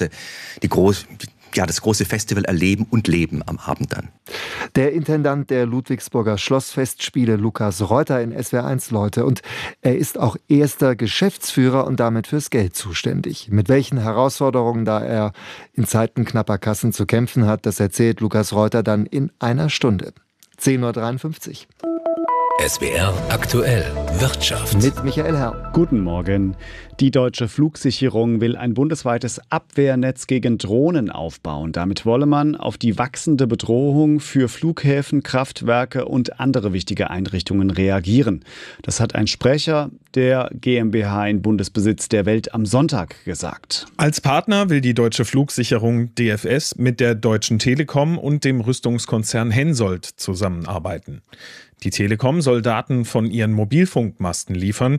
das große Festival erleben und leben am Abend dann. Der Intendant der Ludwigsburger Schlossfestspiele, Lukas Reuter in SWR1 Leute. Und er ist auch erster Geschäftsführer und damit fürs Geld zuständig. Mit welchen Herausforderungen da er in Zeiten knapper Kassen zu kämpfen hat, das erzählt Lukas Reuter dann in einer Stunde. 10.53 Uhr. SWR aktuell Wirtschaft. Mit Michael Herr. Guten Morgen. Die Deutsche Flugsicherung will ein bundesweites Abwehrnetz gegen Drohnen aufbauen. Damit wolle man auf die wachsende Bedrohung für Flughäfen, Kraftwerke und andere wichtige Einrichtungen reagieren. Das hat ein Sprecher der GmbH in Bundesbesitz der Welt am Sonntag gesagt. Als Partner will die Deutsche Flugsicherung DFS mit der Deutschen Telekom und dem Rüstungskonzern Hensoldt zusammenarbeiten. Die Telekom soll Daten von ihren Mobilfunkmasten liefern.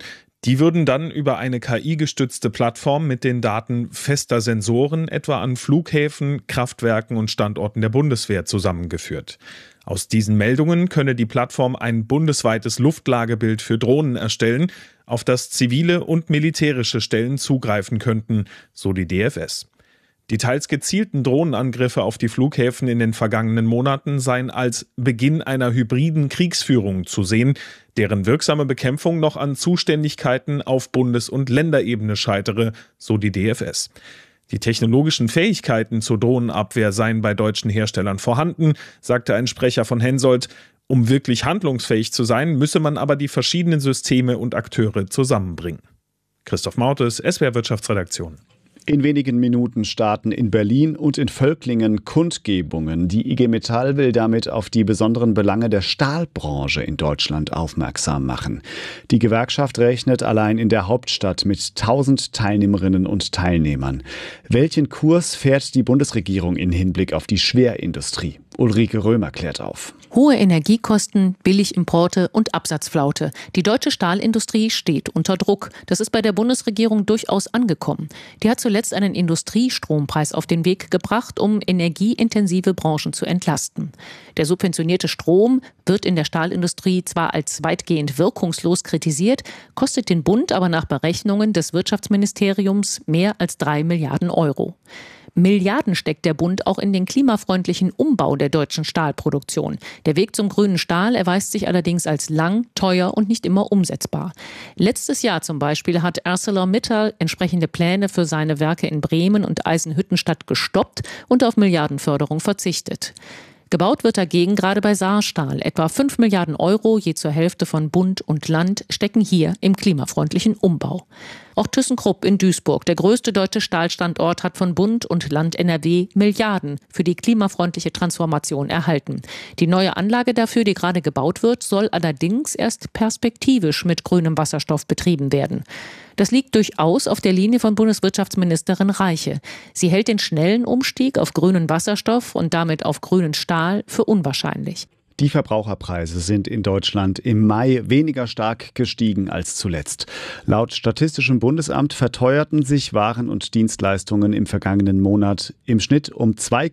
Die würden dann über eine KI-gestützte Plattform mit den Daten fester Sensoren etwa an Flughäfen, Kraftwerken und Standorten der Bundeswehr zusammengeführt. Aus diesen Meldungen könne die Plattform ein bundesweites Luftlagebild für Drohnen erstellen, auf das zivile und militärische Stellen zugreifen könnten, so die DFS. Die teils gezielten Drohnenangriffe auf die Flughäfen in den vergangenen Monaten seien als Beginn einer hybriden Kriegsführung zu sehen, deren wirksame Bekämpfung noch an Zuständigkeiten auf Bundes- und Länderebene scheitere, so die DFS. Die technologischen Fähigkeiten zur Drohnenabwehr seien bei deutschen Herstellern vorhanden, sagte ein Sprecher von Hensoldt. Um wirklich handlungsfähig zu sein, müsse man aber die verschiedenen Systeme und Akteure zusammenbringen. Christoph Mautes, SWR Wirtschaftsredaktion. In wenigen Minuten starten in Berlin und in Völklingen Kundgebungen. Die IG Metall will damit auf die besonderen Belange der Stahlbranche in Deutschland aufmerksam machen. Die Gewerkschaft rechnet allein in der Hauptstadt mit 1000 Teilnehmerinnen und Teilnehmern. Welchen Kurs fährt die Bundesregierung in Hinblick auf die Schwerindustrie? Ulrike Römer klärt auf. Hohe Energiekosten, Billigimporte und Absatzflaute. Die deutsche Stahlindustrie steht unter Druck. Das ist bei der Bundesregierung durchaus angekommen. Die hat zuletzt einen Industriestrompreis auf den Weg gebracht, um energieintensive Branchen zu entlasten. Der subventionierte Strom wird in der Stahlindustrie zwar als weitgehend wirkungslos kritisiert, kostet den Bund aber nach Berechnungen des Wirtschaftsministeriums mehr als 3 Milliarden Euro. Milliarden steckt der Bund auch in den klimafreundlichen Umbau der deutschen Stahlproduktion. Der Weg zum grünen Stahl erweist sich allerdings als lang, teuer und nicht immer umsetzbar. Letztes Jahr zum Beispiel hat ArcelorMittal entsprechende Pläne für seine Werke in Bremen und Eisenhüttenstadt gestoppt und auf Milliardenförderung verzichtet. Gebaut wird dagegen gerade bei Saarstahl. Etwa 5 Milliarden Euro, je zur Hälfte von Bund und Land, stecken hier im klimafreundlichen Umbau. Auch ThyssenKrupp in Duisburg, der größte deutsche Stahlstandort, hat von Bund und Land NRW Milliarden für die klimafreundliche Transformation erhalten. Die neue Anlage dafür, die gerade gebaut wird, soll allerdings erst perspektivisch mit grünem Wasserstoff betrieben werden. Das liegt durchaus auf der Linie von Bundeswirtschaftsministerin Reiche. Sie hält den schnellen Umstieg auf grünen Wasserstoff und damit auf grünen Stahl für unwahrscheinlich. Die Verbraucherpreise sind in Deutschland im Mai weniger stark gestiegen als zuletzt. Laut Statistischem Bundesamt verteuerten sich Waren und Dienstleistungen im vergangenen Monat im Schnitt um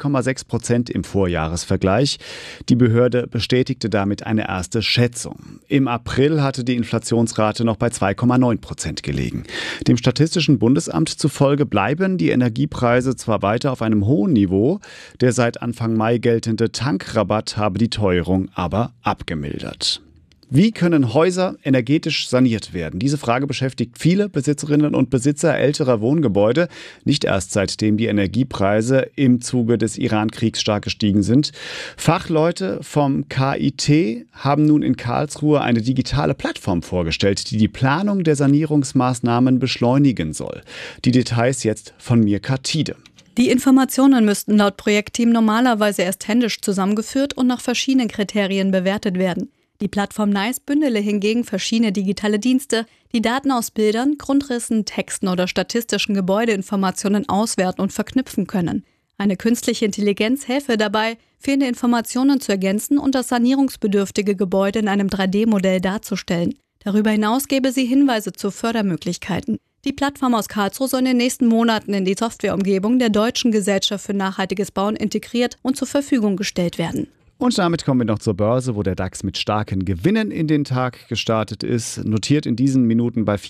2,6% im Vorjahresvergleich. Die Behörde bestätigte damit eine erste Schätzung. Im April hatte die Inflationsrate noch bei 2,9% gelegen. Dem Statistischen Bundesamt zufolge bleiben die Energiepreise zwar weiter auf einem hohen Niveau. Der seit Anfang Mai geltende Tankrabatt habe die Teuerung aber abgemildert. Wie können Häuser energetisch saniert werden? Diese Frage beschäftigt viele Besitzerinnen und Besitzer älterer Wohngebäude, nicht erst seitdem die Energiepreise im Zuge des Iran-Kriegs stark gestiegen sind. Fachleute vom KIT haben nun in Karlsruhe eine digitale Plattform vorgestellt, die die Planung der Sanierungsmaßnahmen beschleunigen soll. Die Details jetzt von Mirka Tiede. Die Informationen müssten laut Projektteam normalerweise erst händisch zusammengeführt und nach verschiedenen Kriterien bewertet werden. Die Plattform NICE bündele hingegen verschiedene digitale Dienste, die Daten aus Bildern, Grundrissen, Texten oder statistischen Gebäudeinformationen auswerten und verknüpfen können. Eine künstliche Intelligenz helfe dabei, fehlende Informationen zu ergänzen und das sanierungsbedürftige Gebäude in einem 3D-Modell darzustellen. Darüber hinaus gebe sie Hinweise zu Fördermöglichkeiten. Die Plattform aus Karlsruhe soll in den nächsten Monaten in die Softwareumgebung der Deutschen Gesellschaft für nachhaltiges Bauen integriert und zur Verfügung gestellt werden. Und damit kommen wir noch zur Börse, wo der DAX mit starken Gewinnen in den Tag gestartet ist. Notiert in diesen Minuten bei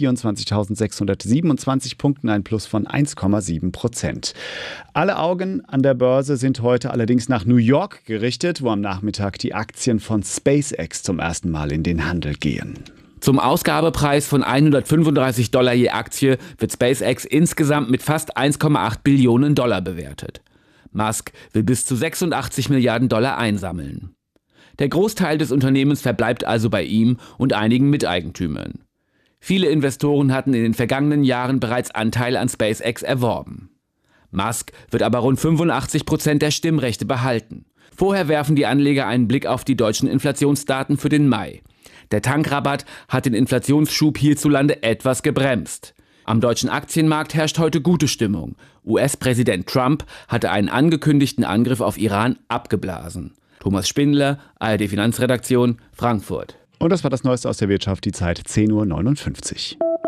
24.627 Punkten ein Plus von 1,7%. Alle Augen an der Börse sind heute allerdings nach New York gerichtet, wo am Nachmittag die Aktien von SpaceX zum ersten Mal in den Handel gehen. Zum Ausgabepreis von $135 je Aktie wird SpaceX insgesamt mit fast 1,8 Billionen Dollar bewertet. Musk will bis zu 86 Milliarden Dollar einsammeln. Der Großteil des Unternehmens verbleibt also bei ihm und einigen Miteigentümern. Viele Investoren hatten in den vergangenen Jahren bereits Anteile an SpaceX erworben. Musk wird aber rund 85% der Stimmrechte behalten. Vorher werfen die Anleger einen Blick auf die deutschen Inflationsdaten für den Mai. Der Tankrabatt hat den Inflationsschub hierzulande etwas gebremst. Am deutschen Aktienmarkt herrscht heute gute Stimmung. US-Präsident Trump hatte einen angekündigten Angriff auf Iran abgeblasen. Thomas Spindler, ARD Finanzredaktion, Frankfurt. Und das war das Neueste aus der Wirtschaft, die Zeit 10:59 Uhr.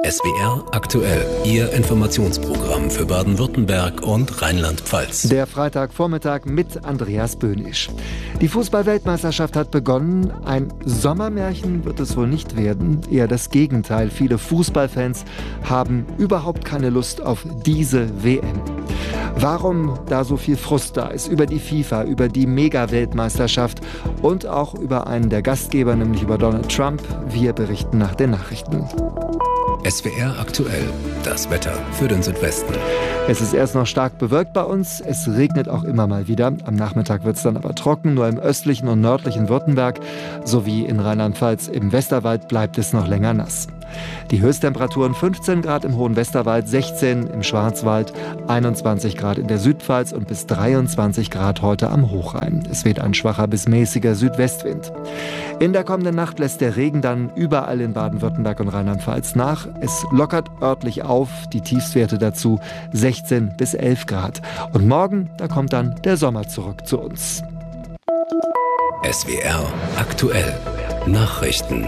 SWR aktuell, Ihr Informationsprogramm für Baden-Württemberg und Rheinland-Pfalz. Der Freitagvormittag mit Andreas Böhnisch. Die Fußball-Weltmeisterschaft hat begonnen. Ein Sommermärchen wird es wohl nicht werden. Eher das Gegenteil. Viele Fußballfans haben überhaupt keine Lust auf diese WM. Warum da so viel Frust da ist über die FIFA, über die Mega-Weltmeisterschaft und auch über einen der Gastgeber, nämlich über Donald Trump. Wir berichten nach den Nachrichten. SWR aktuell, das Wetter für den Südwesten. Es ist erst noch stark bewölkt bei uns. Es regnet auch immer mal wieder. Am Nachmittag wird es dann aber trocken. Nur im östlichen und nördlichen Württemberg sowie in Rheinland-Pfalz im Westerwald bleibt es noch länger nass. Die Höchsttemperaturen 15 Grad im hohen Westerwald, 16 im Schwarzwald, 21 Grad in der Südpfalz und bis 23 Grad heute am Hochrhein. Es weht ein schwacher bis mäßiger Südwestwind. In der kommenden Nacht lässt der Regen dann überall in Baden-Württemberg und Rheinland-Pfalz nach. Es lockert örtlich auf, die Tiefstwerte dazu 16 bis 11 Grad. Und morgen, da kommt dann der Sommer zurück zu uns. SWR aktuell, Nachrichten.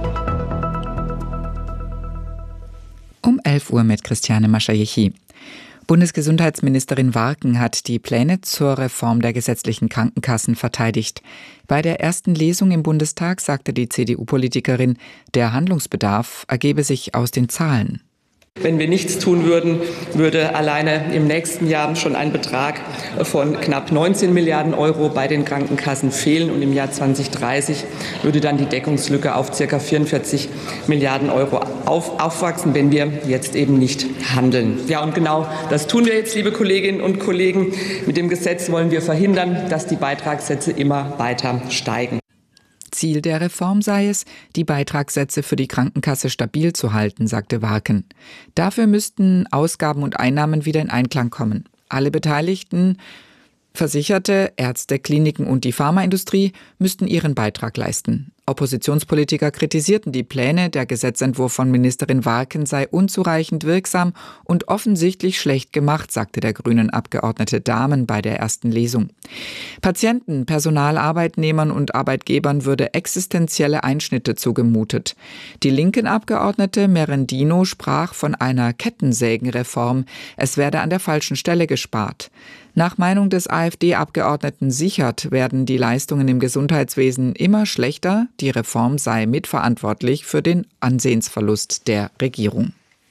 Um 11 Uhr mit Christiane Maschajechi. Bundesgesundheitsministerin Warken hat die Pläne zur Reform der gesetzlichen Krankenkassen verteidigt. Bei der ersten Lesung im Bundestag sagte die CDU-Politikerin, der Handlungsbedarf ergebe sich aus den Zahlen. Wenn wir nichts tun würden, würde alleine im nächsten Jahr schon ein Betrag von knapp 19 Milliarden Euro bei den Krankenkassen fehlen. Und im Jahr 2030 würde dann die Deckungslücke auf ca. 44 Milliarden Euro aufwachsen, wenn wir jetzt eben nicht handeln. Ja, und genau das tun wir jetzt, liebe Kolleginnen und Kollegen. Mit dem Gesetz wollen wir verhindern, dass die Beitragssätze immer weiter steigen. Ziel der Reform sei es, die Beitragssätze für die Krankenkasse stabil zu halten, sagte Warken. Dafür müssten Ausgaben und Einnahmen wieder in Einklang kommen. Alle Beteiligten, Versicherte, Ärzte, Kliniken und die Pharmaindustrie müssten ihren Beitrag leisten. Oppositionspolitiker kritisierten die Pläne, der Gesetzentwurf von Ministerin Warken sei unzureichend wirksam und offensichtlich schlecht gemacht, sagte der grünen Abgeordnete Dahmen bei der ersten Lesung. Patienten, Personal, Arbeitnehmern und Arbeitgebern würde existenzielle Einschnitte zugemutet. Die linken Abgeordnete Merendino sprach von einer Kettensägenreform. Es werde an der falschen Stelle gespart. Nach Meinung des AfD-Abgeordneten Sichert werden die Leistungen im Gesundheitswesen immer schlechter. Die Reform sei mitverantwortlich für den Ansehensverlust der Regierung.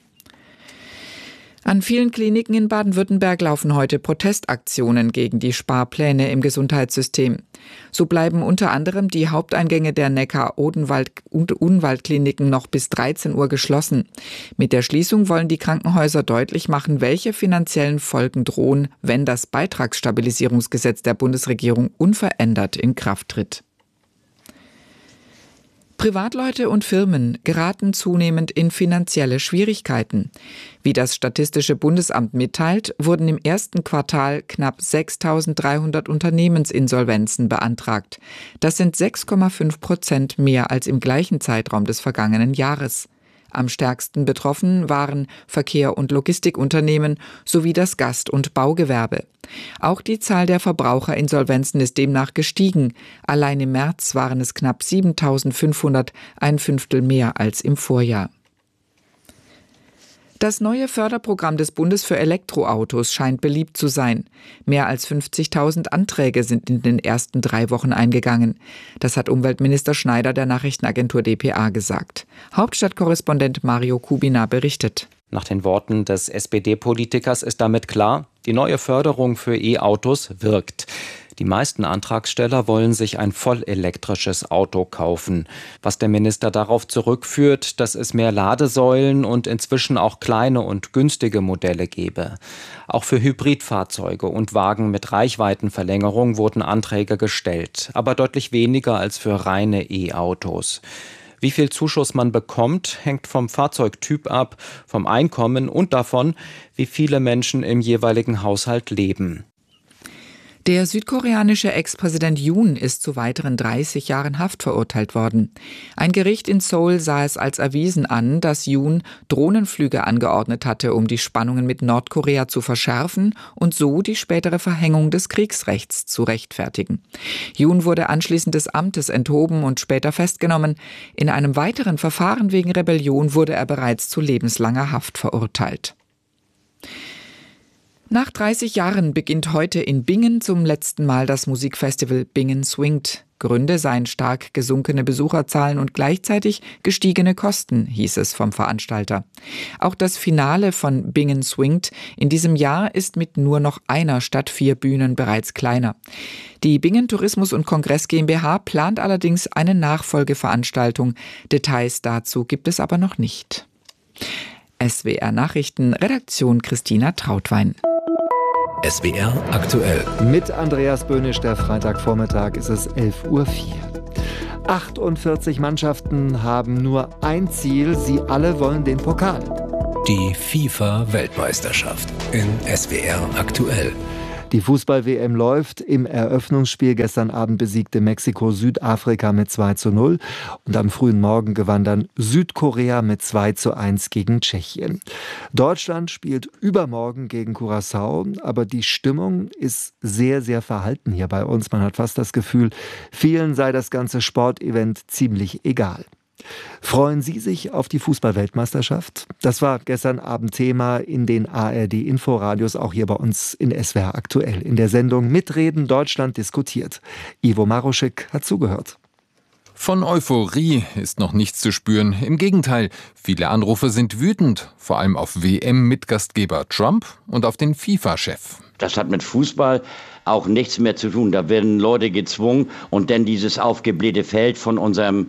An vielen Kliniken in Baden-Württemberg laufen heute Protestaktionen gegen die Sparpläne im Gesundheitssystem. So bleiben unter anderem die Haupteingänge der Neckar-Odenwald- und Unwald-Kliniken noch bis 13 Uhr geschlossen. Mit der Schließung wollen die Krankenhäuser deutlich machen, welche finanziellen Folgen drohen, wenn das Beitragsstabilisierungsgesetz der Bundesregierung unverändert in Kraft tritt. Privatleute und Firmen geraten zunehmend in finanzielle Schwierigkeiten. Wie das Statistische Bundesamt mitteilt, wurden im ersten Quartal knapp 6.300 Unternehmensinsolvenzen beantragt. Das sind 6,5% mehr als im gleichen Zeitraum des vergangenen Jahres. Am stärksten betroffen waren Verkehr- und Logistikunternehmen sowie das Gast- und Baugewerbe. Auch die Zahl der Verbraucherinsolvenzen ist demnach gestiegen. Allein im März waren es knapp 7.500, ein Fünftel mehr als im Vorjahr. Das neue Förderprogramm des Bundes für Elektroautos scheint beliebt zu sein. Mehr als 50.000 Anträge sind in den ersten 3 Wochen eingegangen. Das hat Umweltminister Schneider der Nachrichtenagentur dpa gesagt. Hauptstadtkorrespondent Mario Kubina berichtet. Nach den Worten des SPD-Politikers ist damit klar, die neue Förderung für E-Autos wirkt. Die meisten Antragsteller wollen sich ein vollelektrisches Auto kaufen. Was der Minister darauf zurückführt, dass es mehr Ladesäulen und inzwischen auch kleine und günstige Modelle gebe. Auch für Hybridfahrzeuge und Wagen mit Reichweitenverlängerung wurden Anträge gestellt, aber deutlich weniger als für reine E-Autos. Wie viel Zuschuss man bekommt, hängt vom Fahrzeugtyp ab, vom Einkommen und davon, wie viele Menschen im jeweiligen Haushalt leben. Der südkoreanische Ex-Präsident Yoon ist zu weiteren 30 Jahren Haft verurteilt worden. Ein Gericht in Seoul sah es als erwiesen an, dass Yoon Drohnenflüge angeordnet hatte, um die Spannungen mit Nordkorea zu verschärfen und so die spätere Verhängung des Kriegsrechts zu rechtfertigen. Yoon wurde anschließend des Amtes enthoben und später festgenommen. In einem weiteren Verfahren wegen Rebellion wurde er bereits zu lebenslanger Haft verurteilt. Nach 30 Jahren beginnt heute in Bingen zum letzten Mal das Musikfestival Bingen Swingt. Gründe seien stark gesunkene Besucherzahlen und gleichzeitig gestiegene Kosten, hieß es vom Veranstalter. Auch das Finale von Bingen Swingt in diesem Jahr ist mit nur noch einer statt 4 Bühnen bereits kleiner. Die Bingen Tourismus und Kongress GmbH plant allerdings eine Nachfolgeveranstaltung. Details dazu gibt es aber noch nicht. SWR Nachrichten, Redaktion Christina Trautwein. SWR aktuell. Mit Andreas Böhnisch, der Freitagvormittag, ist es 11:04 Uhr. 48 Mannschaften haben nur ein Ziel, sie alle wollen den Pokal. Die FIFA-Weltmeisterschaft in SWR aktuell. Die Fußball-WM läuft. Im Eröffnungsspiel gestern Abend besiegte Mexiko Südafrika mit 2:0 und am frühen Morgen gewann dann Südkorea mit 2:1 gegen Tschechien. Deutschland spielt übermorgen gegen Curaçao, aber die Stimmung ist sehr, sehr verhalten hier bei uns. Man hat fast das Gefühl, vielen sei das ganze Sportevent ziemlich egal. Freuen Sie sich auf die Fußball-Weltmeisterschaft? Das war gestern Abend Thema in den ARD-Inforadios, auch hier bei uns in SWR aktuell. In der Sendung Mitreden Deutschland diskutiert. Ivo Maruschik hat zugehört. Von Euphorie ist noch nichts zu spüren. Im Gegenteil, viele Anrufe sind wütend, vor allem auf WM-Mitgastgeber Trump und auf den FIFA-Chef. Das hat mit Fußball auch nichts mehr zu tun. Da werden Leute gezwungen und dann dieses aufgeblähte Feld von unserem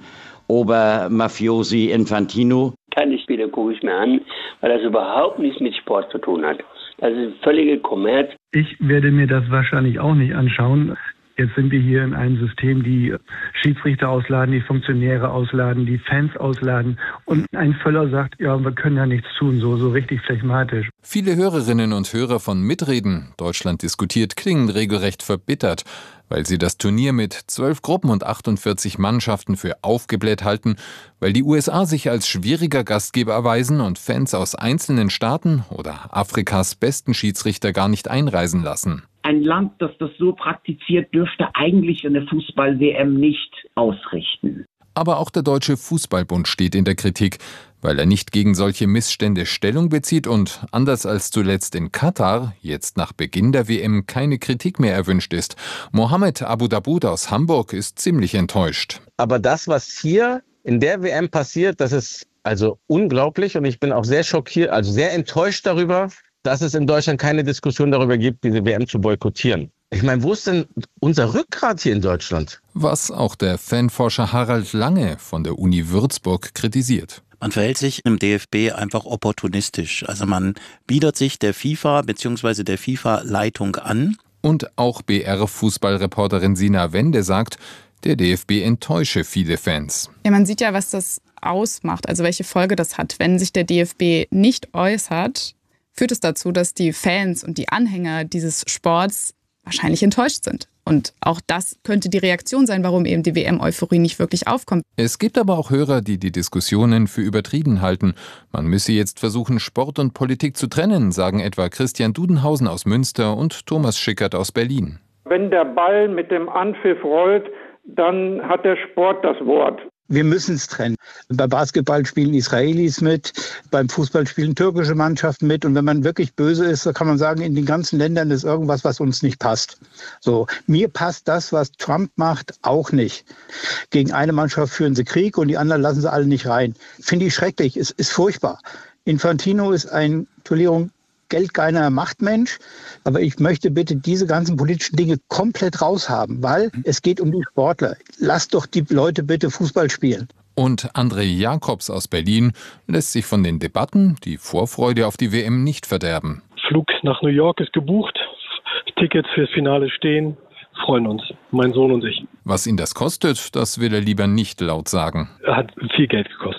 Obermafiosi Infantino. Keine Spiele gucke ich mir an, weil das überhaupt nichts mit Sport zu tun hat. Das ist völlige Kommerz. Ich werde mir das wahrscheinlich auch nicht anschauen. Jetzt sind wir hier in einem System, die Schiedsrichter ausladen, die Funktionäre ausladen, die Fans ausladen. Und ein Völler sagt, ja, wir können ja nichts tun, so richtig phlegmatisch. Viele Hörerinnen und Hörer von Mitreden, Deutschland diskutiert, klingen regelrecht verbittert, weil sie das Turnier mit 12 Gruppen und 48 Mannschaften für aufgebläht halten, weil die USA sich als schwieriger Gastgeber erweisen und Fans aus einzelnen Staaten oder Afrikas besten Schiedsrichter gar nicht einreisen lassen. Ein Land, das das so praktiziert, dürfte eigentlich eine Fußball-WM nicht ausrichten. Aber auch der Deutsche Fußballbund steht in der Kritik, weil er nicht gegen solche Missstände Stellung bezieht und, anders als zuletzt in Katar, jetzt nach Beginn der WM keine Kritik mehr erwünscht ist. Mohammed Abu Daboud aus Hamburg ist ziemlich enttäuscht. Aber das, was hier in der WM passiert, das ist also unglaublich und ich bin auch sehr schockiert, also sehr enttäuscht darüber, dass es in Deutschland keine Diskussion darüber gibt, diese WM zu boykottieren. Ich meine, wo ist denn unser Rückgrat hier in Deutschland? Was auch der Fanforscher Harald Lange von der Uni Würzburg kritisiert. Man verhält sich im DFB einfach opportunistisch. Also man bietet sich der FIFA bzw. der FIFA-Leitung an. Und auch BR-Fußballreporterin Sina Wende sagt, der DFB enttäusche viele Fans. Ja, man sieht ja, was das ausmacht, also welche Folge das hat. Wenn sich der DFB nicht äußert, führt es dazu, dass die Fans und die Anhänger dieses Sports wahrscheinlich enttäuscht sind. Und auch das könnte die Reaktion sein, warum eben die WM-Euphorie nicht wirklich aufkommt. Es gibt aber auch Hörer, die die Diskussionen für übertrieben halten. Man müsse jetzt versuchen, Sport und Politik zu trennen, sagen etwa Christian Dudenhausen aus Münster und Thomas Schickert aus Berlin. Wenn der Ball mit dem Anpfiff rollt, dann hat der Sport das Wort. Wir müssen es trennen. Beim Basketball spielen Israelis mit, beim Fußball spielen türkische Mannschaften mit. Und wenn man wirklich böse ist, dann kann man sagen, in den ganzen Ländern ist irgendwas, was uns nicht passt. So, mir passt das, was Trump macht, auch nicht. Gegen eine Mannschaft führen sie Krieg und die anderen lassen sie alle nicht rein. Finde ich schrecklich, es ist furchtbar. Infantino ist ein, Entschuldigung, geldgeiler Machtmensch, aber ich möchte bitte diese ganzen politischen Dinge komplett raushaben, weil es geht um die Sportler. Lasst doch die Leute bitte Fußball spielen. Und André Jakobs aus Berlin lässt sich von den Debatten die Vorfreude auf die WM nicht verderben. Flug nach New York ist gebucht, Tickets fürs Finale stehen, freuen uns, mein Sohn und ich. Was ihn das kostet, das will er lieber nicht laut sagen. Hat viel Geld gekostet.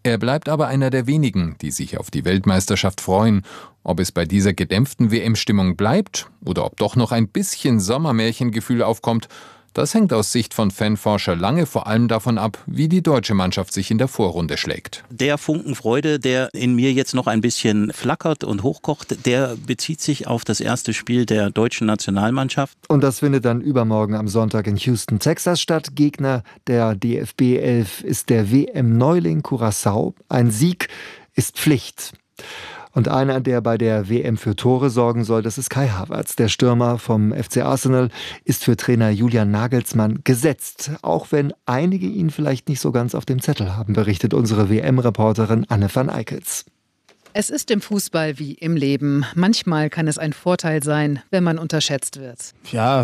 Er bleibt aber einer der wenigen, die sich auf die Weltmeisterschaft freuen. Ob es bei dieser gedämpften WM-Stimmung bleibt oder ob doch noch ein bisschen Sommermärchengefühl aufkommt, das hängt aus Sicht von Fanforscher Lange vor allem davon ab, wie die deutsche Mannschaft sich in der Vorrunde schlägt. Der Funken Freude, der in mir jetzt noch ein bisschen flackert und hochkocht, der bezieht sich auf das erste Spiel der deutschen Nationalmannschaft. Und das findet dann übermorgen am Sonntag in Houston, Texas statt. Gegner der DFB 11 ist der WM-Neuling Curaçao. Ein Sieg ist Pflicht. Und einer, der bei der WM für Tore sorgen soll, das ist Kai Havertz. Der Stürmer vom FC Arsenal ist für Trainer Julian Nagelsmann gesetzt. Auch wenn einige ihn vielleicht nicht so ganz auf dem Zettel haben, berichtet unsere WM-Reporterin Anne van Eickels. Es ist im Fußball wie im Leben. Manchmal kann es ein Vorteil sein, wenn man unterschätzt wird. Ja,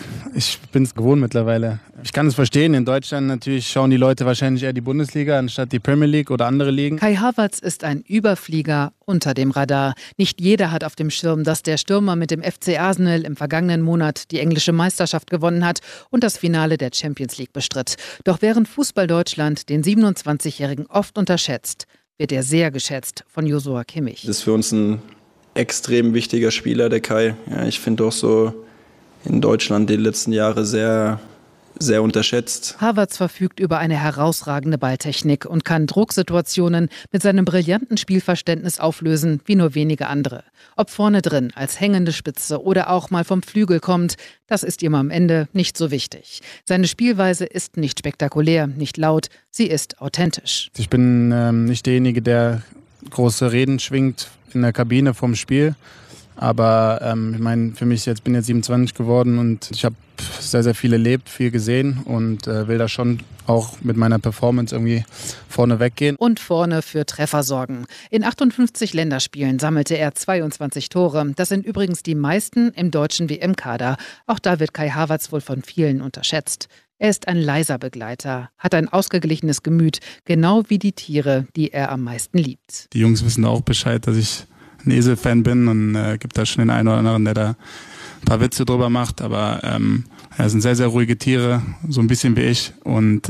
ich bin es gewohnt mittlerweile. Ich kann es verstehen. In Deutschland natürlich schauen die Leute wahrscheinlich eher die Bundesliga anstatt die Premier League oder andere Ligen. Kai Havertz ist ein Überflieger unter dem Radar. Nicht jeder hat auf dem Schirm, dass der Stürmer mit dem FC Arsenal im vergangenen Monat die englische Meisterschaft gewonnen hat und das Finale der Champions League bestritt. Doch während Fußball Deutschland den 27-Jährigen oft unterschätzt, wird er sehr geschätzt von Joshua Kimmich. Das ist für uns ein extrem wichtiger Spieler, der Kai. Ja, ich finde auch so in Deutschland die letzten Jahre sehr, sehr unterschätzt. Havertz verfügt über eine herausragende Balltechnik und kann Drucksituationen mit seinem brillanten Spielverständnis auflösen wie nur wenige andere. Ob vorne drin als hängende Spitze oder auch mal vom Flügel kommt, das ist ihm am Ende nicht so wichtig. Seine Spielweise ist nicht spektakulär, nicht laut, sie ist authentisch. Ich bin nicht derjenige, der große Reden schwingt in der Kabine vorm Spiel. Aber ich meine, für mich bin jetzt 27 geworden und ich habe sehr, sehr viel erlebt, viel gesehen und will da schon auch mit meiner Performance irgendwie vorne weggehen. Und vorne für Treffer sorgen. In 58 Länderspielen sammelte er 22 Tore. Das sind übrigens die meisten im deutschen WM-Kader. Auch da wird Kai Havertz wohl von vielen unterschätzt. Er ist ein leiser Begleiter, hat ein ausgeglichenes Gemüt, genau wie die Tiere, die er am meisten liebt. Die Jungs wissen auch Bescheid, dass ich ein Esel-Fan bin und gibt da schon den einen oder anderen, der da ein paar Witze drüber macht, aber es sind sehr, sehr ruhige Tiere, so ein bisschen wie ich und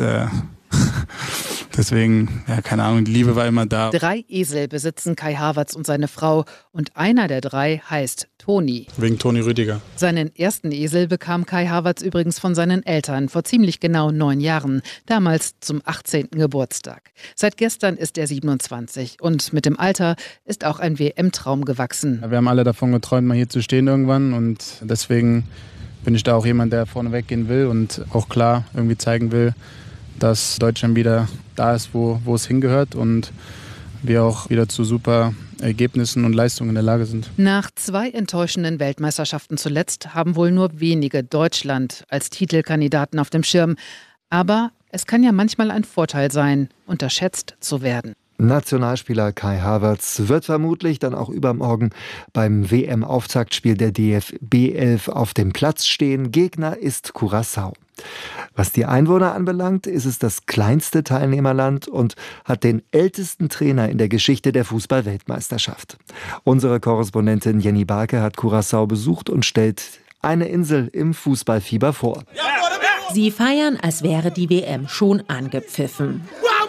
deswegen, ja, keine Ahnung, die Liebe war immer da. 3 Esel besitzen Kai Havertz und seine Frau und einer der 3 heißt Toni. Wegen Toni Rüdiger. Seinen ersten Esel bekam Kai Havertz übrigens von seinen Eltern vor ziemlich genau 9 Jahren, damals zum 18. Geburtstag. Seit gestern ist er 27 und mit dem Alter ist auch ein WM-Traum gewachsen. Wir haben alle davon geträumt, mal hier zu stehen irgendwann und deswegen bin ich da auch jemand, der vorne weggehen will und auch klar irgendwie zeigen will, dass Deutschland wieder da ist, wo es hingehört und wir auch wieder zu super Ergebnissen und Leistungen in der Lage sind. Nach 2 enttäuschenden Weltmeisterschaften zuletzt haben wohl nur wenige Deutschland als Titelkandidaten auf dem Schirm. Aber es kann ja manchmal ein Vorteil sein, unterschätzt zu werden. Nationalspieler Kai Havertz wird vermutlich dann auch übermorgen beim WM-Auftaktspiel der DFB 11 auf dem Platz stehen. Gegner ist Curaçao. Was die Einwohner anbelangt, ist es das kleinste Teilnehmerland und hat den ältesten Trainer in der Geschichte der Fußball-Weltmeisterschaft. Unsere Korrespondentin Jenny Barke hat Curaçao besucht und stellt eine Insel im Fußballfieber vor. Sie feiern, als wäre die WM schon angepfiffen.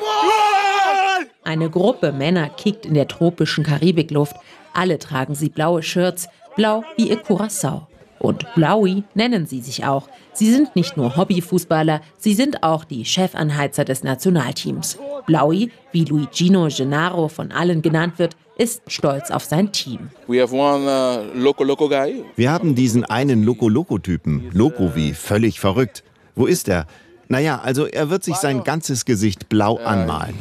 Eine Gruppe Männer kickt in der tropischen Karibikluft. Alle tragen sie blaue Shirts, blau wie ihr Curaçao. Und Blaui nennen sie sich auch. Sie sind nicht nur Hobbyfußballer, sie sind auch die Chefanheizer des Nationalteams. Blaui, wie Luigino Gennaro von allen genannt wird, ist stolz auf sein Team. Wir haben diesen einen Loco-Loco-Typen, Loco wie völlig verrückt. Wo ist er? Naja, also er wird sich sein ganzes Gesicht blau anmalen.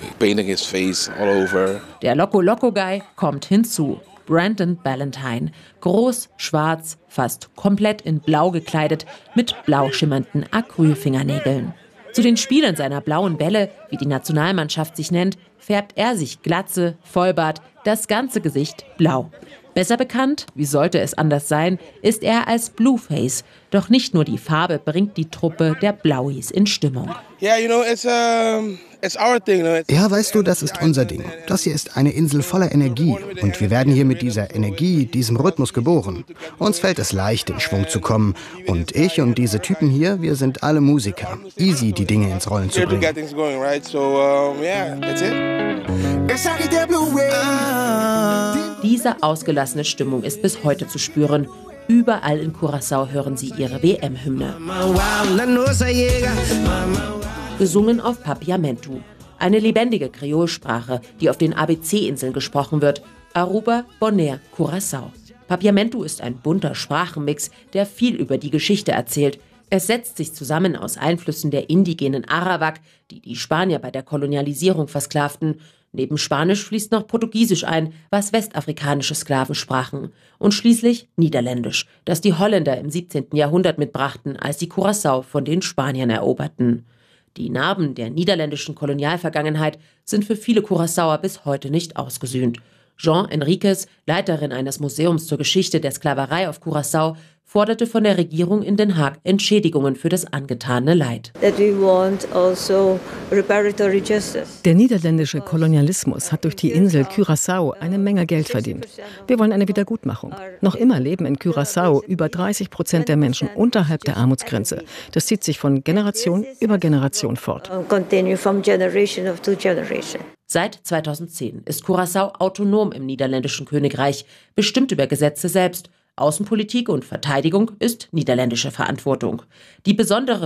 Der Loco-Loco-Guy kommt hinzu. Brandon Ballantyne. Groß, schwarz, fast komplett in blau gekleidet, mit blau schimmernden Acrylfingernägeln. Zu den Spielern seiner blauen Bälle, wie die Nationalmannschaft sich nennt, färbt er sich Glatze, Vollbart, das ganze Gesicht blau. Besser bekannt, wie sollte es anders sein, ist er als Blueface. Doch nicht nur die Farbe bringt die Truppe der Blauis in Stimmung. Ja, weißt du, das ist unser Ding. Das hier ist eine Insel voller Energie. Und wir werden hier mit dieser Energie, diesem Rhythmus geboren. Uns fällt es leicht, in Schwung zu kommen. Und ich und diese Typen hier, wir sind alle Musiker. Easy, die Dinge ins Rollen zu bringen. Diese ausgelassene Stimmung ist bis heute zu spüren. Überall in Curaçao hören sie ihre WM-Hymne. Gesungen auf Papiamentu, eine lebendige Kreolsprache, die auf den ABC-Inseln gesprochen wird. Aruba, Bonaire, Curaçao. Papiamentu ist ein bunter Sprachenmix, der viel über die Geschichte erzählt. Es setzt sich zusammen aus Einflüssen der indigenen Arawak, die die Spanier bei der Kolonialisierung versklavten. Neben Spanisch fließt noch Portugiesisch ein, was westafrikanische Sklaven sprachen. Und schließlich Niederländisch, das die Holländer im 17. Jahrhundert mitbrachten, als sie Curaçao von den Spaniern eroberten. Die Narben der niederländischen Kolonialvergangenheit sind für viele Curaçaoer bis heute nicht ausgesühnt. Jean Enriquez, Leiterin eines Museums zur Geschichte der Sklaverei auf Curaçao, forderte von der Regierung in Den Haag Entschädigungen für das angetane Leid. Der niederländische Kolonialismus hat durch die Insel Curaçao eine Menge Geld verdient. Wir wollen eine Wiedergutmachung. Noch immer leben in Curaçao über 30% der Menschen unterhalb der Armutsgrenze. Das zieht sich von Generation über Generation fort. Seit 2010 ist Curaçao autonom im niederländischen Königreich, bestimmt über Gesetze selbst. Außenpolitik und Verteidigung ist niederländische Verantwortung. Die besondere